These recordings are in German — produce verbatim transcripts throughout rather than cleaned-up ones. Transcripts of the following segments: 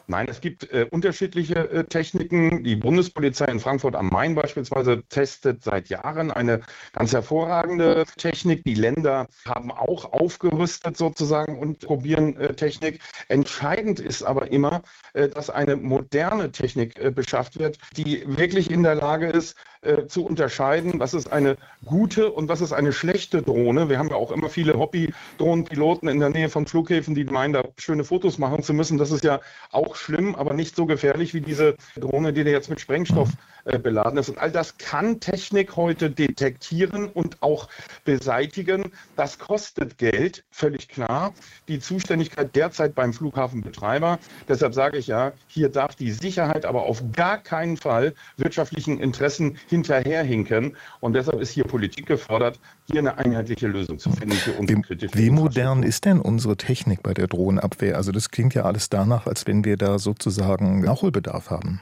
Nein, es gibt äh, unterschiedliche äh, Techniken. Die Bundespolizei in Frankfurt am Main beispielsweise testet seit Jahren eine ganz hervorragende Technik. Die Länder haben auch aufgerüstet sozusagen und probieren äh, Technik. Entscheidend ist aber immer, äh, dass eine moderne Technik äh, beschafft wird, die wirklich in der Lage ist, äh, zu unterscheiden, was ist eine gute und was ist eine schlechte Drohne. Wir haben ja auch immer viele Hobby-Drohnenpiloten in der Nähe von Flughäfen, die meinen, da schöne Fotos machen zu müssen. Das ist ja auch schlimm, aber nicht so gefährlich wie diese Drohne, die jetzt mit Sprengstoff äh, beladen ist. Und all das kann Technik heute detektieren und auch beseitigen. Das kostet Geld, völlig klar. Die Zuständigkeit derzeit beim Flughafenbetreiber. Deshalb sage ich ja, hier darf die Sicherheit aber auf gar keinen Fall wirtschaftlichen Interessen hinterherhinken. Und deshalb ist hier Politik gefordert, hier eine einheitliche Lösung zu finden für unsere kritische Wie modern ist denn unsere Technik bei der Drohnenabwehr? Also das klingt ja alles danach, als wenn wir da sozusagen Nachholbedarf haben.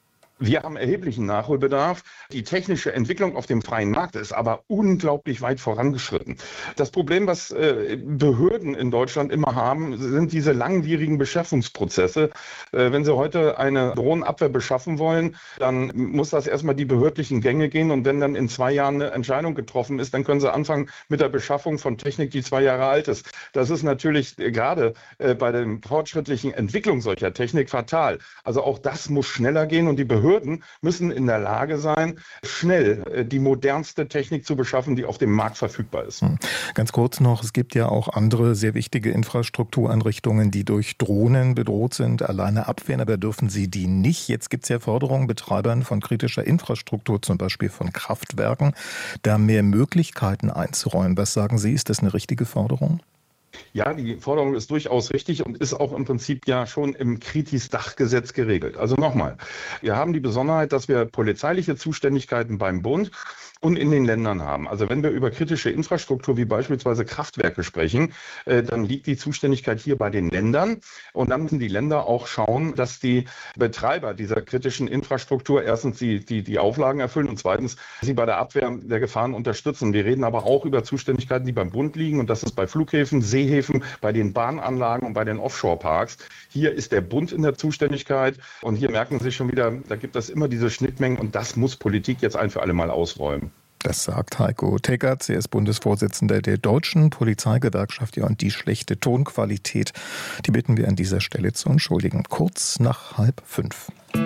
Wir haben erheblichen Nachholbedarf. Die technische Entwicklung auf dem freien Markt ist aber unglaublich weit vorangeschritten. Das Problem, was äh, Behörden in Deutschland immer haben, sind diese langwierigen Beschaffungsprozesse. Äh, wenn sie heute eine Drohnenabwehr beschaffen wollen, dann muss das erstmal die behördlichen Gänge gehen. Und wenn dann in zwei Jahren eine Entscheidung getroffen ist, dann können sie anfangen mit der Beschaffung von Technik, die zwei Jahre alt ist. Das ist natürlich äh, gerade äh, bei der fortschrittlichen Entwicklung solcher Technik fatal. Also auch das muss schneller gehen und die Behörden Behörden müssen in der Lage sein, schnell die modernste Technik zu beschaffen, die auf dem Markt verfügbar ist. Ganz kurz noch, es gibt ja auch andere sehr wichtige Infrastruktureinrichtungen, die durch Drohnen bedroht sind, alleine abwehren, aber dürfen sie die nicht. Jetzt gibt es ja Forderungen Betreibern von kritischer Infrastruktur, zum Beispiel von Kraftwerken, da mehr Möglichkeiten einzuräumen. Was sagen Sie, ist das eine richtige Forderung? Ja, die Forderung ist durchaus richtig und ist auch im Prinzip ja schon im Kritis-Dachgesetz geregelt. Also nochmal, wir haben die Besonderheit, dass wir polizeiliche Zuständigkeiten beim Bund und in den Ländern haben. Also wenn wir über kritische Infrastruktur wie beispielsweise Kraftwerke sprechen, äh, dann liegt die Zuständigkeit hier bei den Ländern. Und dann müssen die Länder auch schauen, dass die Betreiber dieser kritischen Infrastruktur erstens die, die, die Auflagen erfüllen und zweitens sie bei der Abwehr der Gefahren unterstützen. Wir reden aber auch über Zuständigkeiten, die beim Bund liegen. Und das ist bei Flughäfen, Seehäfen, bei den Bahnanlagen und bei den Offshore-Parks. Hier ist der Bund in der Zuständigkeit. Und hier merken Sie schon wieder, da gibt es immer diese Schnittmengen. Und das muss Politik jetzt ein für alle Mal ausräumen. Das sagt Heiko Teggerts, er ist Bundesvorsitzender der Deutschen Polizeigewerkschaft. Ja, und die schlechte Tonqualität, die bitten wir an dieser Stelle zu entschuldigen. Kurz nach halb fünf.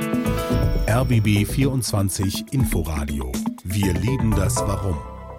R B B vierundzwanzig Inforadio. Wir lieben das Warum.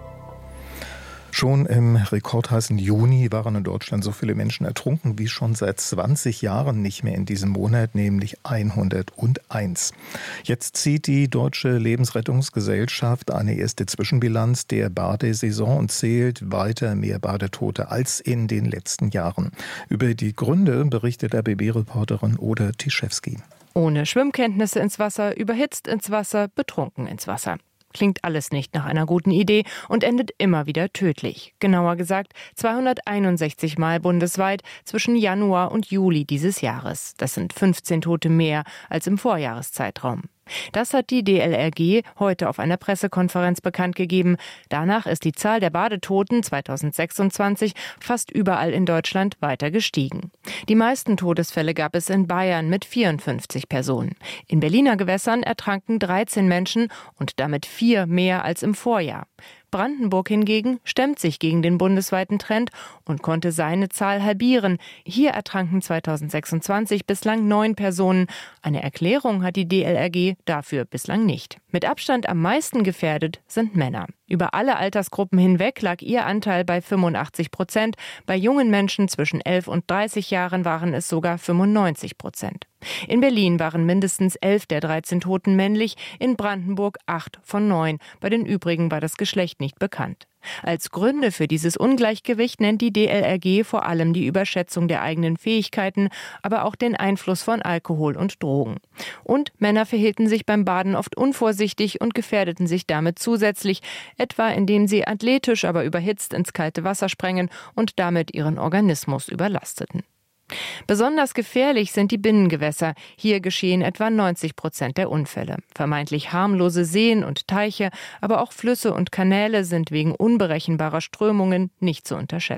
Schon im rekordheißen Juni waren in Deutschland so viele Menschen ertrunken wie schon seit zwanzig Jahren nicht mehr in diesem Monat, nämlich hunderteins. Jetzt zieht die Deutsche Lebensrettungsgesellschaft eine erste Zwischenbilanz der Badesaison und zählt weiter mehr Badetote als in den letzten Jahren. Über die Gründe berichtet R B B-Reporterin Oda Tischewski. Ohne Schwimmkenntnisse ins Wasser, überhitzt ins Wasser, betrunken ins Wasser. Klingt alles nicht nach einer guten Idee und endet immer wieder tödlich. Genauer gesagt zweihunderteinundsechzig Mal bundesweit zwischen Januar und Juli dieses Jahres. Das sind fünfzehn Tote mehr als im Vorjahreszeitraum. Das hat die D L R G heute auf einer Pressekonferenz bekannt gegeben. Danach ist die Zahl der Badetoten zweitausendsechsundzwanzig fast überall in Deutschland weiter gestiegen. Die meisten Todesfälle gab es in Bayern mit vierundfünfzig Personen. In Berliner Gewässern ertranken dreizehn Menschen und damit vier mehr als im Vorjahr. Brandenburg hingegen stemmt sich gegen den bundesweiten Trend und konnte seine Zahl halbieren. Hier ertranken zweitausendsechsundzwanzig bislang neun Personen. Eine Erklärung hat die D L R G dafür bislang nicht. Mit Abstand am meisten gefährdet sind Männer. Über alle Altersgruppen hinweg lag ihr Anteil bei fünfundachtzig Prozent. Bei jungen Menschen zwischen elf und dreißig Jahren waren es sogar fünfundneunzig Prozent. In Berlin waren mindestens elf der dreizehn Toten männlich, in Brandenburg acht von neun. Bei den übrigen war das Geschlecht nicht bekannt. Als Gründe für dieses Ungleichgewicht nennt die D L R G vor allem die Überschätzung der eigenen Fähigkeiten, aber auch den Einfluss von Alkohol und Drogen. Und Männer verhielten sich beim Baden oft unvorsichtig und gefährdeten sich damit zusätzlich, etwa indem sie athletisch, aber überhitzt ins kalte Wasser sprengen und damit ihren Organismus überlasteten. Besonders gefährlich sind die Binnengewässer. Hier geschehen etwa neunzig Prozent der Unfälle. Vermeintlich harmlose Seen und Teiche, aber auch Flüsse und Kanäle sind wegen unberechenbarer Strömungen nicht zu unterschätzen.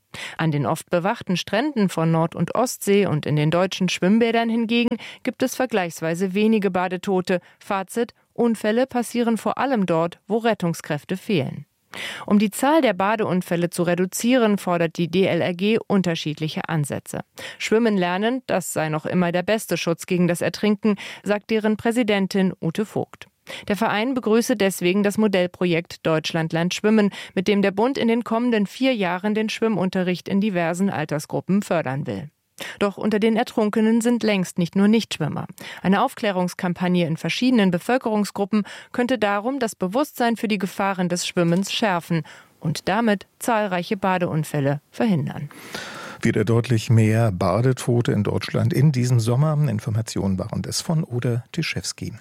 An den oft bewachten Stränden von Nord- und Ostsee und in den deutschen Schwimmbädern hingegen gibt es vergleichsweise wenige Badetote. Fazit: Unfälle passieren vor allem dort, wo Rettungskräfte fehlen. Um die Zahl der Badeunfälle zu reduzieren, fordert die D L R G unterschiedliche Ansätze. Schwimmen lernen, das sei noch immer der beste Schutz gegen das Ertrinken, sagt deren Präsidentin Ute Vogt. Der Verein begrüße deswegen das Modellprojekt Deutschland lernt schwimmen, mit dem der Bund in den kommenden vier Jahren den Schwimmunterricht in diversen Altersgruppen fördern will. Doch unter den Ertrunkenen sind längst nicht nur Nichtschwimmer. Eine Aufklärungskampagne in verschiedenen Bevölkerungsgruppen könnte darum das Bewusstsein für die Gefahren des Schwimmens schärfen und damit zahlreiche Badeunfälle verhindern. Wieder deutlich mehr Badetote in Deutschland in diesem Sommer. Informationen waren das von Oda Tischewski.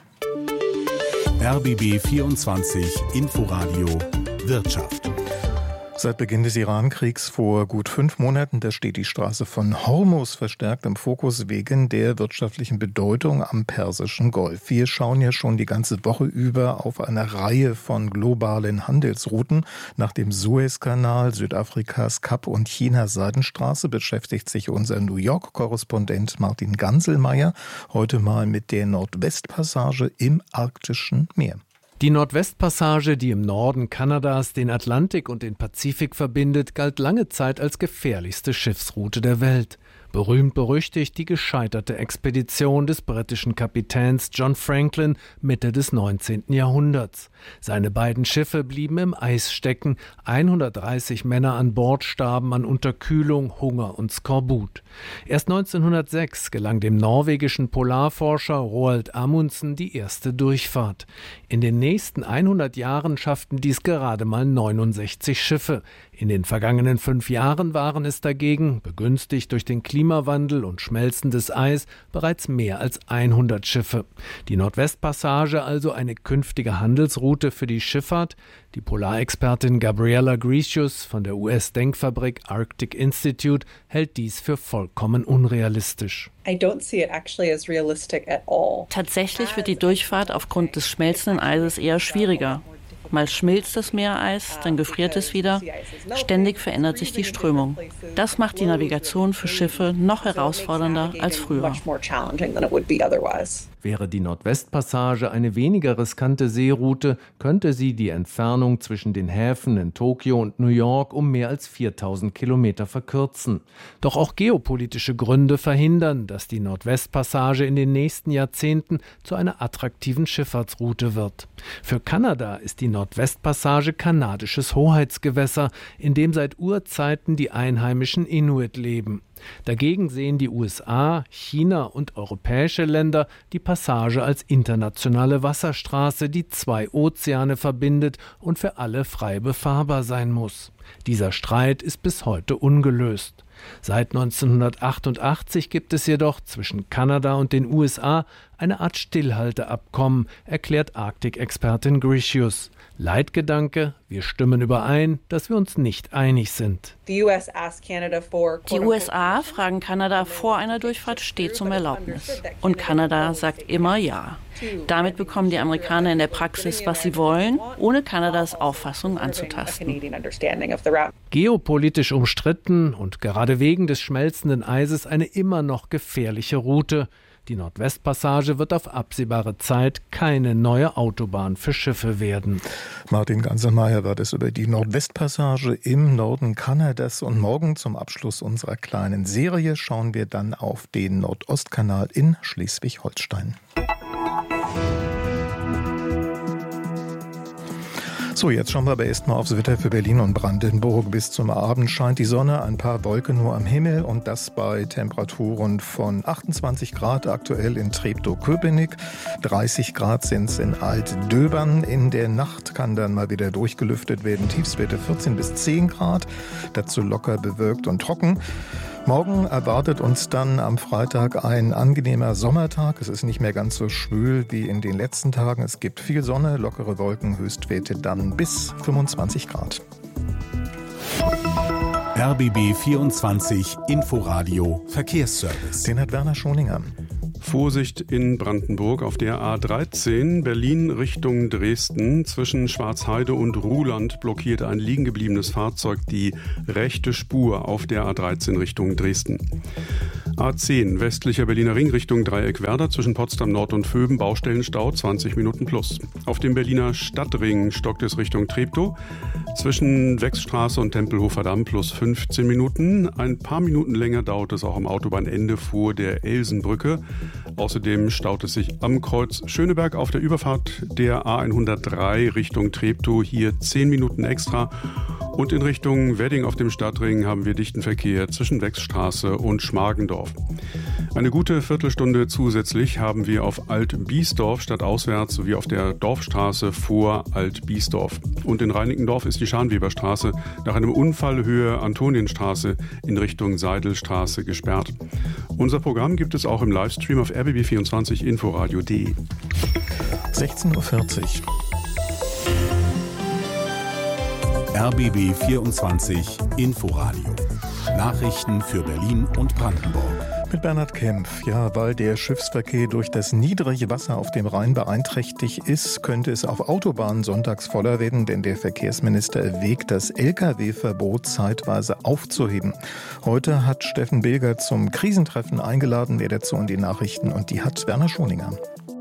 R B B vierundzwanzig Inforadio Wirtschaft. Seit Beginn des Iran-Kriegs vor gut fünf Monaten, da steht die Straße von Hormuz verstärkt im Fokus wegen der wirtschaftlichen Bedeutung am Persischen Golf. Wir schauen ja schon die ganze Woche über auf eine Reihe von globalen Handelsrouten. Nach dem Suezkanal, Südafrikas Kap- und China-Seidenstraße beschäftigt sich unser New York-Korrespondent Martin Ganselmeier heute mal mit der Nordwestpassage im Arktischen Meer. Die Nordwestpassage, die im Norden Kanadas den Atlantik und den Pazifik verbindet, galt lange Zeit als gefährlichste Schiffsroute der Welt. Berühmt berüchtigt die gescheiterte Expedition des britischen Kapitäns John Franklin Mitte des neunzehnten Jahrhunderts. Seine beiden Schiffe blieben im Eis stecken, hundertdreißig Männer an Bord starben an Unterkühlung, Hunger und Skorbut. Erst neunzehnhundertsechs gelang dem norwegischen Polarforscher Roald Amundsen die erste Durchfahrt. In den nächsten hundert Jahren schafften dies gerade mal neunundsechzig Schiffe. In den vergangenen fünf Jahren waren es dagegen, begünstigt durch den Klimawandel und schmelzendes Eis, bereits mehr als hundert Schiffe. Die Nordwestpassage also eine künftige Handelsroute für die Schifffahrt? Die Polarexpertin Gabriela Grecius von der U S-Denkfabrik Arctic Institute hält dies für vollkommen unrealistisch. Tatsächlich wird die Durchfahrt aufgrund des schmelzenden Eises eher schwieriger. Mal schmilzt das Meereis, dann gefriert es wieder. Ständig verändert sich die Strömung. Das macht die Navigation für Schiffe noch herausfordernder als früher. Wäre die Nordwestpassage eine weniger riskante Seeroute, könnte sie die Entfernung zwischen den Häfen in Tokio und New York um mehr als viertausend Kilometer verkürzen. Doch auch geopolitische Gründe verhindern, dass die Nordwestpassage in den nächsten Jahrzehnten zu einer attraktiven Schifffahrtsroute wird. Für Kanada ist die Nordwestpassage kanadisches Hoheitsgewässer, in dem seit Urzeiten die einheimischen Inuit leben. Dagegen sehen die U S A, China und europäische Länder die Passage als internationale Wasserstraße, die zwei Ozeane verbindet und für alle frei befahrbar sein muss. Dieser Streit ist bis heute ungelöst. Seit neunzehnhundertachtundachtzig gibt es jedoch zwischen Kanada und den U S A eine Art Stillhalteabkommen, erklärt Arktik-Expertin Grecius. Leitgedanke: Wir stimmen überein, dass wir uns nicht einig sind. Die U S A fragen Kanada vor einer Durchfahrt stets um Erlaubnis. Und Kanada sagt immer ja. Damit bekommen die Amerikaner in der Praxis, was sie wollen, ohne Kanadas Auffassung anzutasten. Geopolitisch umstritten und gerade wegen des schmelzenden Eises eine immer noch gefährliche Route. Die Nordwestpassage wird auf absehbare Zeit keine neue Autobahn für Schiffe werden. Martin Ganselmeier war das über die Nordwestpassage im Norden Kanadas. Und morgen zum Abschluss unserer kleinen Serie schauen wir dann auf den Nordostkanal in Schleswig-Holstein. So, jetzt schauen wir aber erstmal aufs Wetter für Berlin und Brandenburg. Bis zum Abend scheint die Sonne, ein paar Wolken nur am Himmel und das bei Temperaturen von achtundzwanzig Grad aktuell in Treptow-Köpenick. dreißig Grad sind es in Altdöbern. In der Nacht kann dann mal wieder durchgelüftet werden. Tiefstwerte vierzehn bis zehn Grad, dazu locker bewölkt und trocken. Morgen erwartet uns dann am Freitag ein angenehmer Sommertag. Es ist nicht mehr ganz so schwül wie in den letzten Tagen. Es gibt viel Sonne, lockere Wolken, Höchstwerte dann bis fünfundzwanzig Grad. R B B vierundzwanzig Inforadio Verkehrsservice. Den hat Werner Schoninger. Vorsicht in Brandenburg auf der A dreizehn, Berlin Richtung Dresden. Zwischen Schwarzheide und Ruhland blockiert ein liegen gebliebenes Fahrzeug die rechte Spur auf der A dreizehn Richtung Dresden. A zehn, westlicher Berliner Ring Richtung Dreieckwerder, zwischen Potsdam Nord und Vöben, Baustellenstau, zwanzig Minuten plus. Auf dem Berliner Stadtring stockt es Richtung Treptow, zwischen Wechsstraße und Tempelhofer Damm plus fünfzehn Minuten. Ein paar Minuten länger dauert es auch am Autobahnende vor der Elsenbrücke. Außerdem staut es sich am Kreuz Schöneberg auf der Überfahrt der A hundertdrei Richtung Treptow, hier zehn Minuten extra. Und in Richtung Wedding auf dem Stadtring haben wir dichten Verkehr zwischen Wechsstraße und Schmargendorf. Eine gute Viertelstunde zusätzlich haben wir auf Alt-Biesdorf stadtauswärts sowie auf der Dorfstraße vor Alt-Biesdorf. Und in Reinickendorf ist die Scharnweberstraße nach einem Unfall Höhe Antonienstraße in Richtung Seidelstraße gesperrt. Unser Programm gibt es auch im Livestream auf r b b vierundzwanzig inforadio punkt de. sechzehn Uhr vierzig. R B B vierundzwanzig Inforadio. Nachrichten für Berlin und Brandenburg. Mit Bernhard Kempf. Ja, weil der Schiffsverkehr durch das niedrige Wasser auf dem Rhein beeinträchtigt ist, könnte es auf Autobahnen sonntags voller werden, denn der Verkehrsminister erwägt, das L K W-Verbot zeitweise aufzuheben. Heute hat Steffen Bilger zum Krisentreffen eingeladen, der dazu in die Nachrichten, und die hat Werner Schoninger.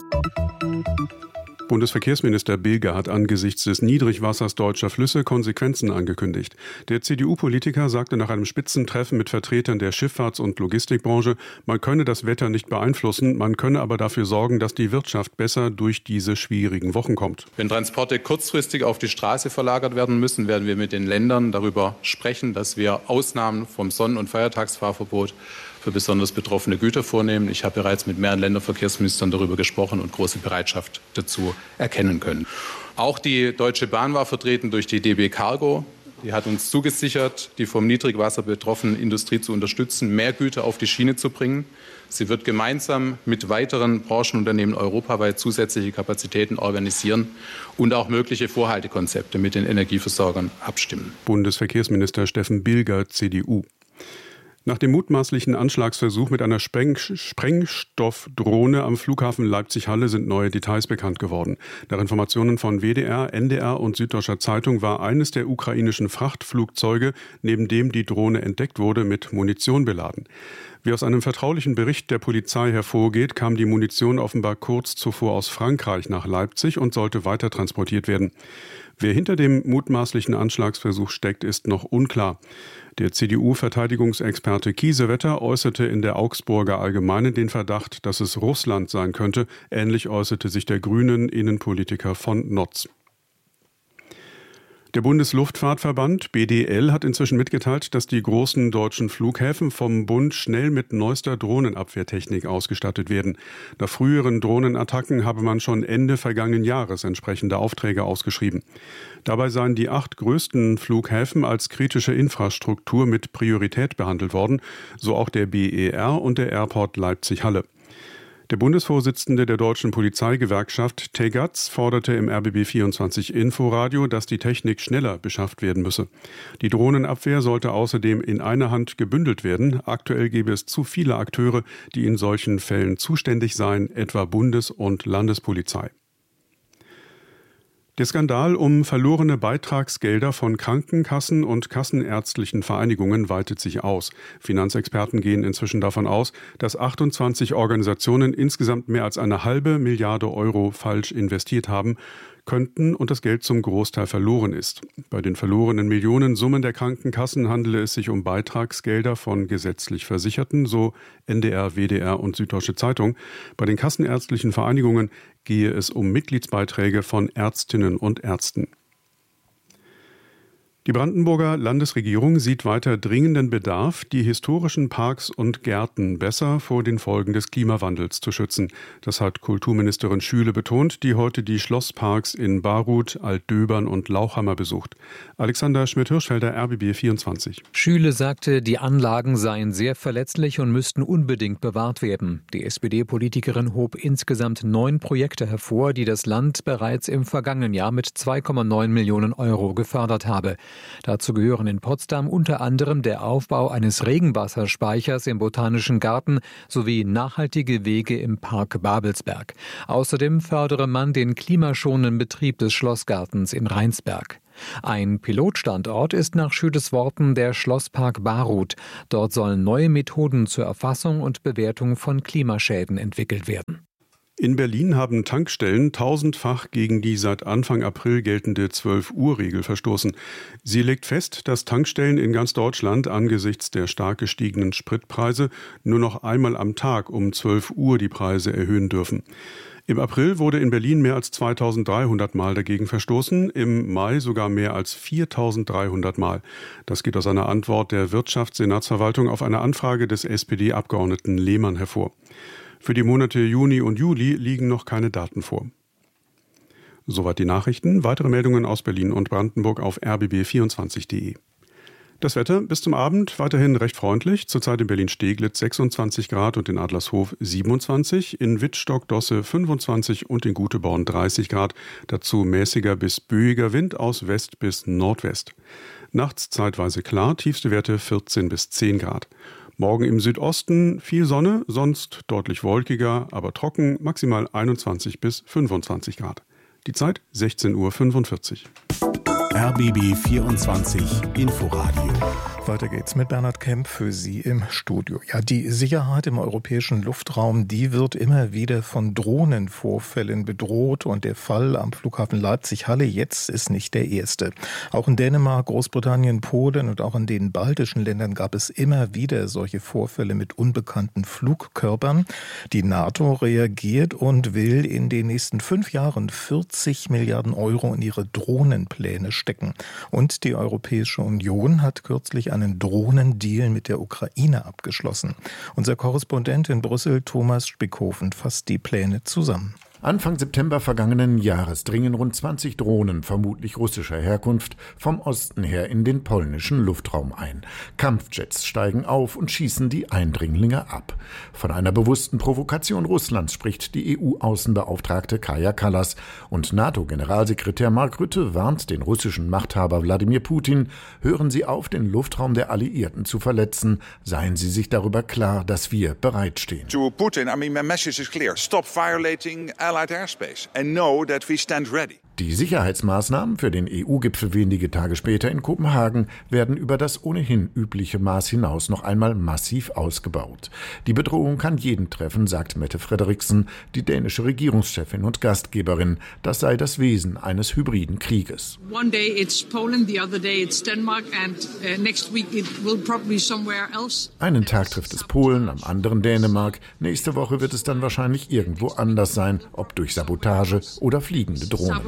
Bundesverkehrsminister Bilger hat angesichts des Niedrigwassers deutscher Flüsse Konsequenzen angekündigt. Der C D U-Politiker sagte nach einem Spitzentreffen mit Vertretern der Schifffahrts- und Logistikbranche, man könne das Wetter nicht beeinflussen, man könne aber dafür sorgen, dass die Wirtschaft besser durch diese schwierigen Wochen kommt. Wenn Transporte kurzfristig auf die Straße verlagert werden müssen, werden wir mit den Ländern darüber sprechen, dass wir Ausnahmen vom Sonnen- und Feiertagsfahrverbot für besonders betroffene Güter vornehmen. Ich habe bereits mit mehreren Länderverkehrsministern darüber gesprochen und große Bereitschaft dazu erkennen können. Auch die Deutsche Bahn war vertreten durch die D B Cargo. Die hat uns zugesichert, die vom Niedrigwasser betroffene Industrie zu unterstützen, mehr Güter auf die Schiene zu bringen. Sie wird gemeinsam mit weiteren Branchenunternehmen europaweit zusätzliche Kapazitäten organisieren und auch mögliche Vorhaltekonzepte mit den Energieversorgern abstimmen. Bundesverkehrsminister Steffen Bilger, C D U. Nach dem mutmaßlichen Anschlagsversuch mit einer Spreng- Sprengstoffdrohne am Flughafen Leipzig-Halle sind neue Details bekannt geworden. Nach Informationen von W D R, N D R und Süddeutscher Zeitung war eines der ukrainischen Frachtflugzeuge, neben dem die Drohne entdeckt wurde, mit Munition beladen. Wie aus einem vertraulichen Bericht der Polizei hervorgeht, kam die Munition offenbar kurz zuvor aus Frankreich nach Leipzig und sollte weiter transportiert werden. Wer hinter dem mutmaßlichen Anschlagsversuch steckt, ist noch unklar. Der C D U-Verteidigungsexperte Kiesewetter äußerte in der Augsburger Allgemeinen den Verdacht, dass es Russland sein könnte. Ähnlich äußerte sich der Grünen-Innenpolitiker von Notz. Der Bundesluftfahrtverband B D L hat inzwischen mitgeteilt, dass die großen deutschen Flughäfen vom Bund schnell mit neuester Drohnenabwehrtechnik ausgestattet werden. Nach früheren Drohnenattacken habe man schon Ende vergangenen Jahres entsprechende Aufträge ausgeschrieben. Dabei seien die acht größten Flughäfen als kritische Infrastruktur mit Priorität behandelt worden, so auch der B E R und der Airport Leipzig-Halle. Der Bundesvorsitzende der deutschen Polizeigewerkschaft Tegatz forderte im R B B vierundzwanzig Inforadio, dass die Technik schneller beschafft werden müsse. Die Drohnenabwehr sollte außerdem in einer Hand gebündelt werden. Aktuell gäbe es zu viele Akteure, die in solchen Fällen zuständig seien, etwa Bundes- und Landespolizei. Der Skandal um verlorene Beitragsgelder von Krankenkassen und kassenärztlichen Vereinigungen weitet sich aus. Finanzexperten gehen inzwischen davon aus, dass achtundzwanzig Organisationen insgesamt mehr als eine halbe Milliarde Euro falsch investiert haben könnten und das Geld zum Großteil verloren ist. Bei den verlorenen Millionensummen der Krankenkassen handele es sich um Beitragsgelder von gesetzlich Versicherten, so N D R, W D R und Süddeutsche Zeitung. Bei den kassenärztlichen Vereinigungen gehe es um Mitgliedsbeiträge von Ärztinnen und Ärzten. Die Brandenburger Landesregierung sieht weiter dringenden Bedarf, die historischen Parks und Gärten besser vor den Folgen des Klimawandels zu schützen. Das hat Kulturministerin Schüle betont, die heute die Schlossparks in Baruth, Altdöbern und Lauchhammer besucht. Alexander Schmidt-Hirschfelder, R B B vierundzwanzig. Schüle sagte, die Anlagen seien sehr verletzlich und müssten unbedingt bewahrt werden. Die S P D-Politikerin hob insgesamt neun Projekte hervor, die das Land bereits im vergangenen Jahr mit zwei Komma neun Millionen Euro gefördert habe. Dazu gehören in Potsdam unter anderem der Aufbau eines Regenwasserspeichers im Botanischen Garten sowie nachhaltige Wege im Park Babelsberg. Außerdem fördere man den klimaschonenden Betrieb des Schlossgartens in Rheinsberg. Ein Pilotstandort ist nach Schüttes Worten der Schlosspark Baruth. Dort sollen neue Methoden zur Erfassung und Bewertung von Klimaschäden entwickelt werden. In Berlin haben Tankstellen tausendfach gegen die seit Anfang April geltende zwölf-Uhr-Regel verstoßen. Sie legt fest, dass Tankstellen in ganz Deutschland angesichts der stark gestiegenen Spritpreise nur noch einmal am Tag um zwölf Uhr die Preise erhöhen dürfen. Im April wurde in Berlin mehr als zweitausenddreihundert Mal dagegen verstoßen, im Mai sogar mehr als viertausenddreihundert Mal. Das geht aus einer Antwort der Wirtschaftssenatsverwaltung auf eine Anfrage des S P D-Abgeordneten Lehmann hervor. Für die Monate Juni und Juli liegen noch keine Daten vor. Soweit die Nachrichten. Weitere Meldungen aus Berlin und Brandenburg auf r b b vierundzwanzig punkt d e. Das Wetter bis zum Abend weiterhin recht freundlich. Zurzeit in Berlin-Steglitz sechsundzwanzig Grad und in Adlershof siebenundzwanzig, in Wittstock-Dosse fünfundzwanzig und in Guteborn dreißig Grad. Dazu mäßiger bis böiger Wind aus West bis Nordwest. Nachts zeitweise klar, tiefste Werte vierzehn bis zehn Grad. Morgen im Südosten viel Sonne, sonst deutlich wolkiger, aber trocken, maximal einundzwanzig bis fünfundzwanzig Grad. Die Zeit sechzehn Uhr fünfundvierzig. R B B vierundzwanzig Inforadio. Weiter geht's mit Bernhard Kemp für Sie im Studio. Ja, die Sicherheit im europäischen Luftraum, die wird immer wieder von Drohnenvorfällen bedroht. Und der Fall am Flughafen Leipzig-Halle jetzt ist nicht der erste. Auch in Dänemark, Großbritannien, Polen und auch in den baltischen Ländern gab es immer wieder solche Vorfälle mit unbekannten Flugkörpern. Die NATO reagiert und will in den nächsten fünf Jahren vierzig Milliarden Euro in ihre Drohnenpläne stecken. Und die Europäische Union hat kürzlich einen Drohnendeal mit der Ukraine abgeschlossen. Unser Korrespondent in Brüssel, Thomas Spickhofen, fasst die Pläne zusammen. Anfang September vergangenen Jahres dringen rund zwanzig Drohnen, vermutlich russischer Herkunft, vom Osten her in den polnischen Luftraum ein. Kampfjets steigen auf und schießen die Eindringlinge ab. Von einer bewussten Provokation Russlands spricht die E U-Außenbeauftragte Kaja Kallas. Und NATO-Generalsekretär Mark Rutte warnt den russischen Machthaber Wladimir Putin, hören Sie auf, den Luftraum der Alliierten zu verletzen. Seien Sie sich darüber klar, dass wir bereitstehen. To Putin, I mean, my message is clear. Stop violating Allied airspace and know that we stand ready. Die Sicherheitsmaßnahmen für den E U-Gipfel wenige Tage später in Kopenhagen werden über das ohnehin übliche Maß hinaus noch einmal massiv ausgebaut. Die Bedrohung kann jeden treffen, sagt Mette Frederiksen, die dänische Regierungschefin und Gastgeberin. Das sei das Wesen eines hybriden Krieges. One day it's Poland, the other day it's Denmark and uh, next week it will probably somewhere else. Einen Tag trifft es Polen, am anderen Dänemark. Nächste Woche wird es dann wahrscheinlich irgendwo anders sein, ob durch Sabotage oder fliegende Drohnen.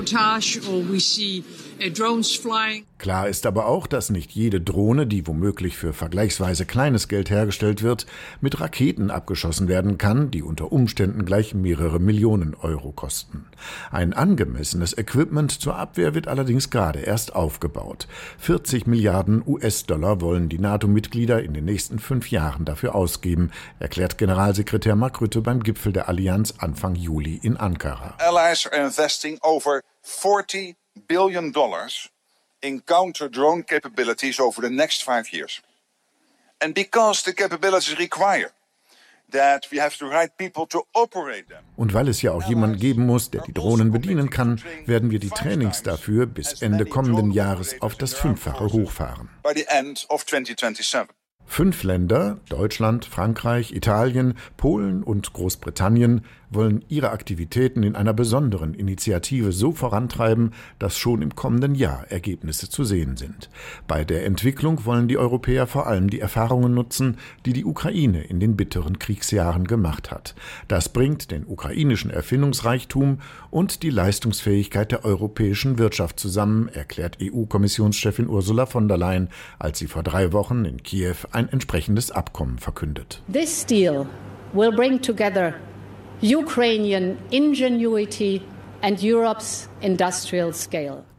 Klar ist aber auch, dass nicht jede Drohne, die womöglich für vergleichsweise kleines Geld hergestellt wird, mit Raketen abgeschossen werden kann, die unter Umständen gleich mehrere Millionen Euro kosten. Ein angemessenes Equipment zur Abwehr wird allerdings gerade erst aufgebaut. vierzig Milliarden U S-Dollar wollen die NATO-Mitglieder in den nächsten fünf Jahren dafür ausgeben, erklärt Generalsekretär Mark Rutte beim Gipfel der Allianz Anfang Juli in Ankara. Allies are investing over forty billion dollars in counter-drone capabilities over the next five years. And because the capabilities require that we have the right people to operate them. Und weil es ja auch jemanden geben muss, der die Drohnen bedienen kann, werden wir die Trainings dafür bis Ende kommenden Jahres auf das Fünffache hochfahren. By the end of twenty twenty-seven. Fünf Länder, Deutschland, Frankreich, Italien, Polen und Großbritannien, wollen ihre Aktivitäten in einer besonderen Initiative so vorantreiben, dass schon im kommenden Jahr Ergebnisse zu sehen sind. Bei der Entwicklung wollen die Europäer vor allem die Erfahrungen nutzen, die die Ukraine in den bitteren Kriegsjahren gemacht hat. Das bringt den ukrainischen Erfindungsreichtum und die Leistungsfähigkeit der europäischen Wirtschaft zusammen, erklärt E U-Kommissionschefin Ursula von der Leyen, als sie vor drei Wochen in Kiew ein entsprechendes Abkommen verkündet. This deal will bring together Ukrainian ingenuity and Europe's industrial scale.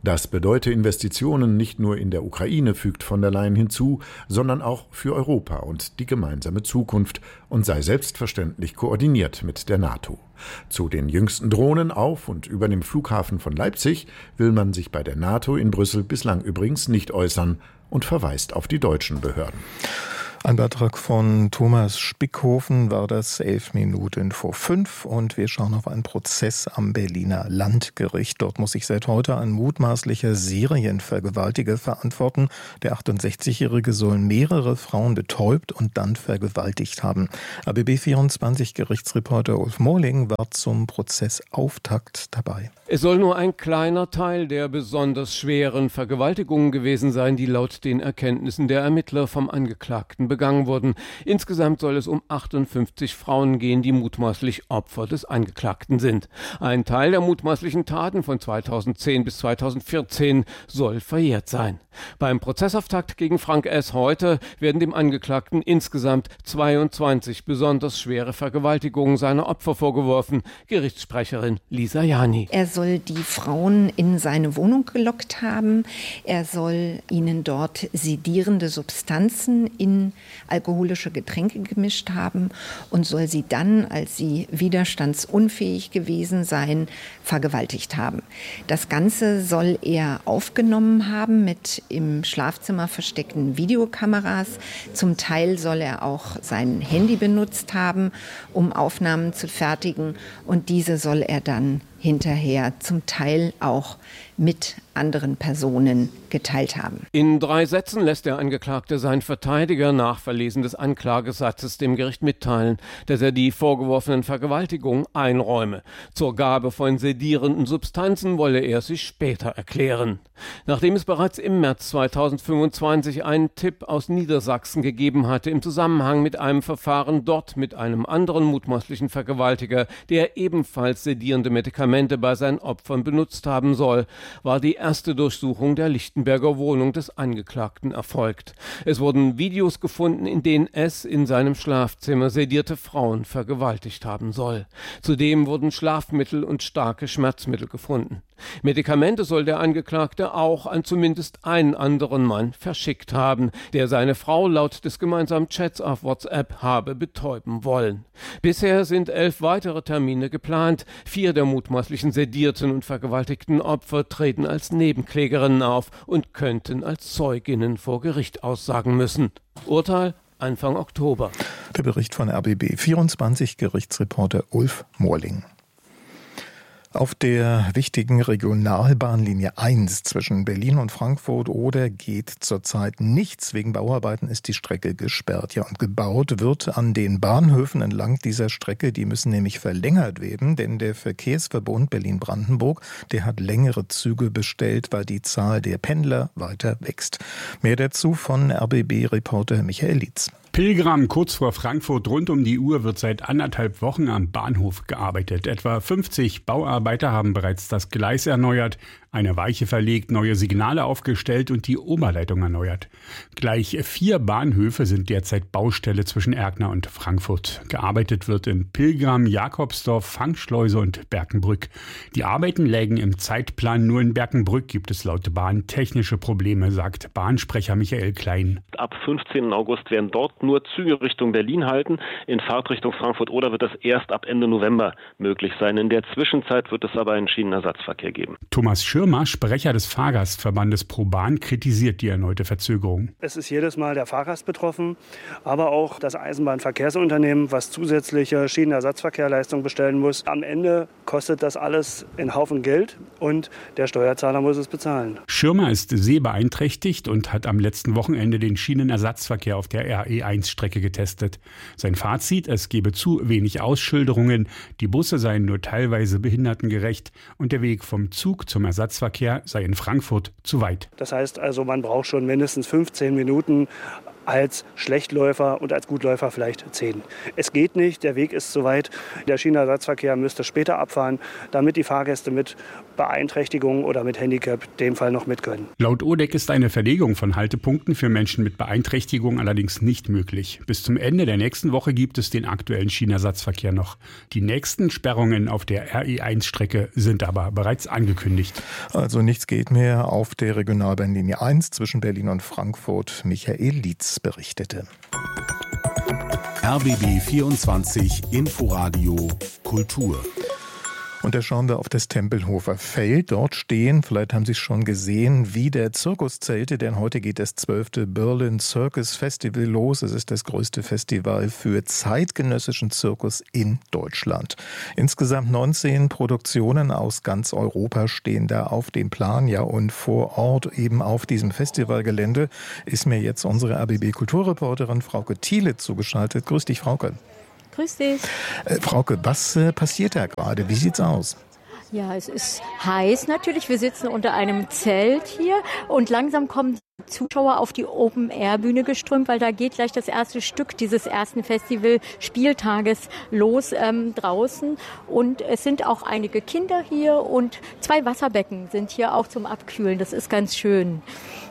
Das bedeute Investitionen nicht nur in der Ukraine, fügt von der Leyen hinzu, sondern auch für Europa und die gemeinsame Zukunft und sei selbstverständlich koordiniert mit der NATO. Zu den jüngsten Drohnen auf und über dem Flughafen von Leipzig will man sich bei der NATO in Brüssel bislang übrigens nicht äußern und verweist auf die deutschen Behörden. Ein Beitrag von Thomas Spickhofen war das elf Minuten vor fünf und wir schauen auf einen Prozess am Berliner Landgericht. Dort muss sich seit heute ein mutmaßlicher Serienvergewaltiger verantworten. Der achtundsechzigjährige soll mehrere Frauen betäubt und dann vergewaltigt haben. A B B vierundzwanzig Gerichtsreporter Ulf Morling war zum Prozessauftakt dabei. Es soll nur ein kleiner Teil der besonders schweren Vergewaltigungen gewesen sein, die laut den Erkenntnissen der Ermittler vom Angeklagten begangen wurden. Insgesamt soll es um achtundfünfzig Frauen gehen, die mutmaßlich Opfer des Angeklagten sind. Ein Teil der mutmaßlichen Taten von zweitausendzehn bis zweitausendvierzehn soll verjährt sein. Beim Prozessauftakt gegen Frank S. heute werden dem Angeklagten insgesamt zweiundzwanzig besonders schwere Vergewaltigungen seiner Opfer vorgeworfen. Gerichtssprecherin Lisa Jani. Er soll die Frauen in seine Wohnung gelockt haben. Er soll ihnen dort sedierende Substanzen in alkoholische Getränke gemischt haben und soll sie dann, als sie widerstandsunfähig gewesen seien, vergewaltigt haben. Das Ganze soll er aufgenommen haben mit im Schlafzimmer versteckten Videokameras. Zum Teil soll er auch sein Handy benutzt haben, um Aufnahmen zu fertigen, und diese soll er dann hinterher zum Teil auch mit anderen Personen geteilt haben. In drei Sätzen lässt der Angeklagte seinen Verteidiger nach Verlesen des Anklagesatzes dem Gericht mitteilen, dass er die vorgeworfenen Vergewaltigungen einräume. Zur Gabe von sedierenden Substanzen wolle er sich später erklären. Nachdem es bereits im März zweitausendfünfundzwanzig einen Tipp aus Niedersachsen gegeben hatte im Zusammenhang mit einem Verfahren dort mit einem anderen mutmaßlichen Vergewaltiger, der ebenfalls sedierende Medikamente bei seinen Opfern benutzt haben soll, war die erste Durchsuchung der Lichtenberger Wohnung des Angeklagten erfolgt. Es wurden Videos gefunden, in denen es in seinem Schlafzimmer sedierte Frauen vergewaltigt haben soll. Zudem wurden Schlafmittel und starke Schmerzmittel gefunden. Medikamente soll der Angeklagte auch an zumindest einen anderen Mann verschickt haben, der seine Frau laut des gemeinsamen Chats auf WhatsApp habe betäuben wollen. Bisher sind elf weitere Termine geplant. Vier der mutmaßlichen sedierten und vergewaltigten Opfer treten als Nebenklägerinnen auf und könnten als Zeuginnen vor Gericht aussagen müssen. Urteil Anfang Oktober. Der Bericht von R B B vierundzwanzig Gerichtsreporter Ulf Morling. Auf der wichtigen Regionalbahnlinie eins zwischen Berlin und Frankfurt Oder geht zurzeit nichts. Wegen Bauarbeiten ist die Strecke gesperrt. Ja, und gebaut wird an den Bahnhöfen entlang dieser Strecke. Die müssen nämlich verlängert werden, denn der Verkehrsverbund Berlin-Brandenburg, der hat längere Züge bestellt, weil die Zahl der Pendler weiter wächst. Mehr dazu von R B B-Reporter Michael Lietz. Pilgram kurz vor Frankfurt rund um die Uhr wird seit anderthalb Wochen am Bahnhof gearbeitet. Etwa fünfzig Bauarbeiter haben bereits das Gleis erneuert, eine Weiche verlegt, neue Signale aufgestellt und die Oberleitung erneuert. Gleich vier Bahnhöfe sind derzeit Baustelle zwischen Erkner und Frankfurt. Gearbeitet wird in Pilgram, Jakobsdorf, Fangschleuse und Berkenbrück. Die Arbeiten lägen im Zeitplan, nur in Berkenbrück gibt es laut Bahn technische Probleme, sagt Bahnsprecher Michael Klein. Ab fünfzehnten August werden dort nur Züge Richtung Berlin halten. In Fahrtrichtung Frankfurt-Oder wird das erst ab Ende November möglich sein. In der Zwischenzeit wird es aber einen Schienenersatzverkehr geben. Thomas Schirmer, Sprecher des Fahrgastverbandes ProBahn, kritisiert die erneute Verzögerung. Es ist jedes Mal der Fahrgast betroffen, aber auch das Eisenbahnverkehrsunternehmen, was zusätzliche Schienenersatzverkehrleistungen bestellen muss. Am Ende kostet das alles einen Haufen Geld und der Steuerzahler muss es bezahlen. Schirmer ist sehbeeinträchtigt und hat am letzten Wochenende den Schienenersatzverkehr auf der R E eins Strecke getestet. Sein Fazit: Es gebe zu wenig Ausschilderungen, die Busse seien nur teilweise behindertengerecht und der Weg vom Zug zum Ersatzverkehr sei in Frankfurt zu weit. Das heißt also, man braucht schon mindestens fünfzehn Minuten als Schlechtläufer und als Gutläufer vielleicht zehn. Es geht nicht, der Weg ist zu weit. Der Schienenersatzverkehr müsste später abfahren, damit die Fahrgäste mit Beeinträchtigungen oder mit Handicap in dem Fall noch mit können. Laut O D E C ist eine Verlegung von Haltepunkten für Menschen mit Beeinträchtigung allerdings nicht möglich. Bis zum Ende der nächsten Woche gibt es den aktuellen Schienenersatzverkehr noch. Die nächsten Sperrungen auf der R E eins Strecke sind aber bereits angekündigt. Also nichts geht mehr auf der Regionalbahnlinie eins zwischen Berlin und Frankfurt. Michael Lietz berichtete. R B B vierundzwanzig Inforadio Kultur. Und da schauen wir auf das Tempelhofer Feld. Dort stehen, vielleicht haben Sie es schon gesehen, wieder Zirkuszelte, denn heute geht das zwölfte Berlin Circus Festival los. Es ist das größte Festival für zeitgenössischen Zirkus in Deutschland. Insgesamt neunzehn Produktionen aus ganz Europa stehen da auf dem Plan. Ja, und vor Ort eben auf diesem Festivalgelände ist mir jetzt unsere R B B-Kulturreporterin Frauke Thiele zugeschaltet. Grüß dich, Frauke. Grüß dich. Äh, Frauke, was äh, passiert da gerade? Wie sieht's aus? Ja, es ist heiß natürlich. Wir sitzen unter einem Zelt hier und langsam kommen Zuschauer auf die Open-Air-Bühne geströmt, weil da geht gleich das erste Stück dieses ersten Festival-Spieltages los ähm, draußen. Und es sind auch einige Kinder hier und zwei Wasserbecken sind hier auch zum Abkühlen. Das ist ganz schön.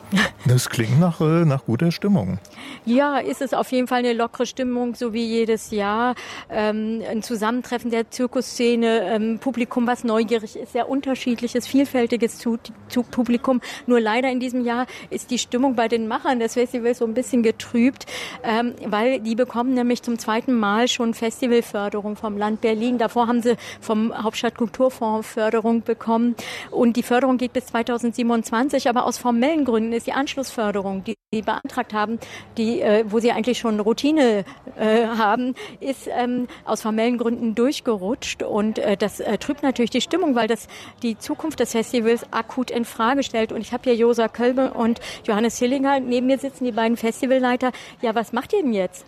Das klingt nach, äh, nach guter Stimmung. Ja, ist es auf jeden Fall eine lockere Stimmung, so wie jedes Jahr. Ähm, ein Zusammentreffen der Zirkusszene, ähm, Publikum, was neugierig ist, sehr unterschiedliches, vielfältiges Zugpublikum. Nur leider in diesem Jahr ist die Stimmung bei den Machern des Festivals so ein bisschen getrübt, ähm, weil die bekommen nämlich zum zweiten Mal schon Festivalförderung vom Land Berlin. Davor haben sie vom Hauptstadtkulturfonds Förderung bekommen. Und die Förderung geht bis zweitausendsiebenundzwanzig, aber aus formellen Gründen ist die Anschlussförderung, die sie beantragt haben, die, äh, wo sie eigentlich schon Routine äh, haben, ist ähm, aus formellen Gründen durchgerutscht. Und äh, das äh, trübt natürlich die Stimmung, weil das die Zukunft des Festivals akut in Frage stellt. Und ich habe hier Josa Kölbe und Johannes Hillinger. Neben mir sitzen die beiden Festivalleiter. Ja, was macht ihr denn jetzt?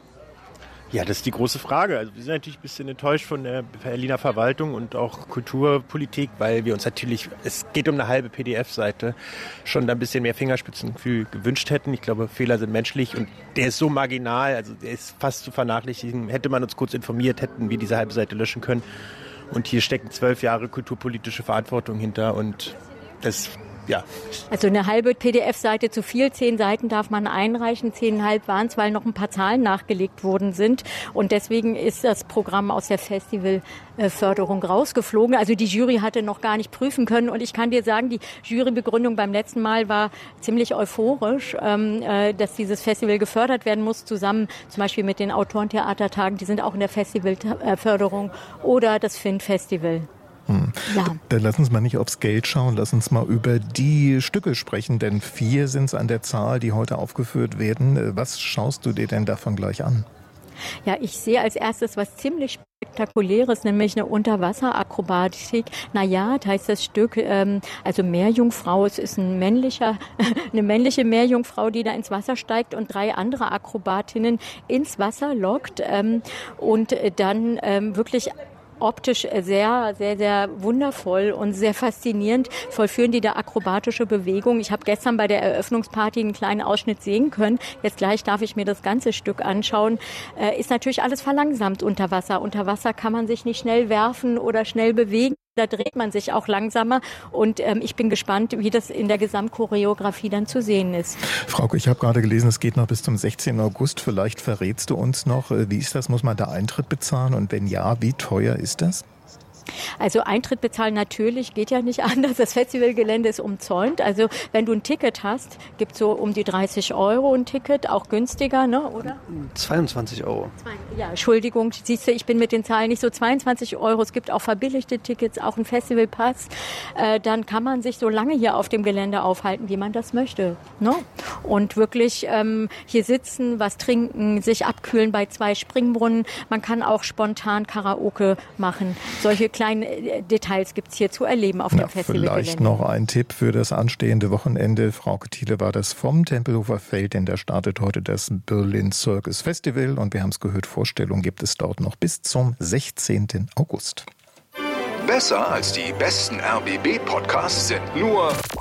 Ja, das ist die große Frage. Also wir sind natürlich ein bisschen enttäuscht von der Berliner Verwaltung und auch Kulturpolitik, weil wir uns natürlich, es geht um eine halbe P D F-Seite, schon ein bisschen mehr Fingerspitzengefühl gewünscht hätten. Ich glaube, Fehler sind menschlich und der ist so marginal, also der ist fast zu vernachlässigen. Hätte man uns kurz informiert, hätten wir diese halbe Seite löschen können. Und hier stecken zwölf Jahre kulturpolitische Verantwortung hinter und das ja. Also eine halbe P D F-Seite zu viel, zehn Seiten darf man einreichen, zehneinhalb waren es, weil noch ein paar Zahlen nachgelegt worden sind. Und deswegen ist das Programm aus der Festivalförderung rausgeflogen. Also die Jury hatte noch gar nicht prüfen können. Und ich kann dir sagen, die Jurybegründung beim letzten Mal war ziemlich euphorisch, dass dieses Festival gefördert werden muss, zusammen zum Beispiel mit den Autorentheatertagen, die sind auch in der Festivalförderung, oder das F I N-Festival. Hm. Ja. Dann lass uns mal nicht aufs Geld schauen, lass uns mal über die Stücke sprechen, denn vier sind es an der Zahl, die heute aufgeführt werden. Was schaust du dir denn davon gleich an? Ja, ich sehe als erstes was ziemlich Spektakuläres, nämlich eine Unterwasserakrobatik. Najat heißt das Stück, ähm, also Meerjungfrau. Es ist ein männlicher, eine männliche Meerjungfrau, die da ins Wasser steigt und drei andere Akrobatinnen ins Wasser lockt ähm, und dann ähm, wirklich optisch sehr, sehr, sehr wundervoll und sehr faszinierend vollführen die da akrobatische Bewegung. Ich habe gestern bei der Eröffnungsparty einen kleinen Ausschnitt sehen können. Jetzt gleich darf ich mir das ganze Stück anschauen. Äh, ist natürlich alles verlangsamt unter Wasser. Unter Wasser kann man sich nicht schnell werfen oder schnell bewegen. Da dreht man sich auch langsamer und ähm, ich bin gespannt, wie das in der Gesamtchoreografie dann zu sehen ist. Frauke, ich habe gerade gelesen, es geht noch bis zum sechzehnten August. Vielleicht verrätst du uns noch, wie ist das? Muss man da Eintritt bezahlen? Und wenn ja, wie teuer ist das? Also Eintritt bezahlen natürlich, geht ja nicht anders. Das Festivalgelände ist umzäunt. Also wenn du ein Ticket hast, gibt es so um die dreißig Euro ein Ticket, auch günstiger, ne, oder? zweiundzwanzig Euro. Ja, Entschuldigung, siehst du, ich bin mit den Zahlen nicht so, zweiundzwanzig Euro. Es gibt auch verbilligte Tickets, auch ein Festivalpass. Äh, dann kann man sich so lange hier auf dem Gelände aufhalten, wie man das möchte. Ne? Und wirklich ähm, hier sitzen, was trinken, sich abkühlen bei zwei Springbrunnen. Man kann auch spontan Karaoke machen. Solche kleine Details gibt es hier zu erleben auf dem Festivalgelände. Vielleicht noch ein Tipp für das anstehende Wochenende. Frauke Thiele war das vom Tempelhofer Feld, denn da startet heute das Berlin Circus Festival und wir haben es gehört, Vorstellungen gibt es dort noch bis zum sechzehnten August. Besser als die besten R B B-Podcasts sind nur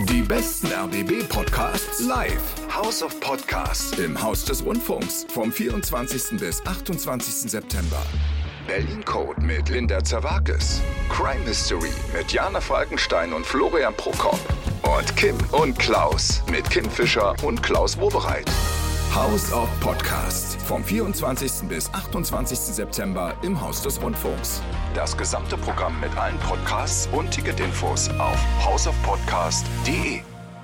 Die besten R B B-Podcasts live. House of Podcasts im Haus des Rundfunks vom vierundzwanzigsten bis achtundzwanzigsten September. Berlin Code mit Linda Zerwakis. Crime Mystery mit Jana Falkenstein und Florian Prokop. Und Kim und Klaus mit Kim Fischer und Klaus Wobereit. House of Podcasts vom vierundzwanzigsten bis achtundzwanzigsten September im Haus des Rundfunks. Das gesamte Programm mit allen Podcasts und Ticketinfos auf house of podcast punkt de.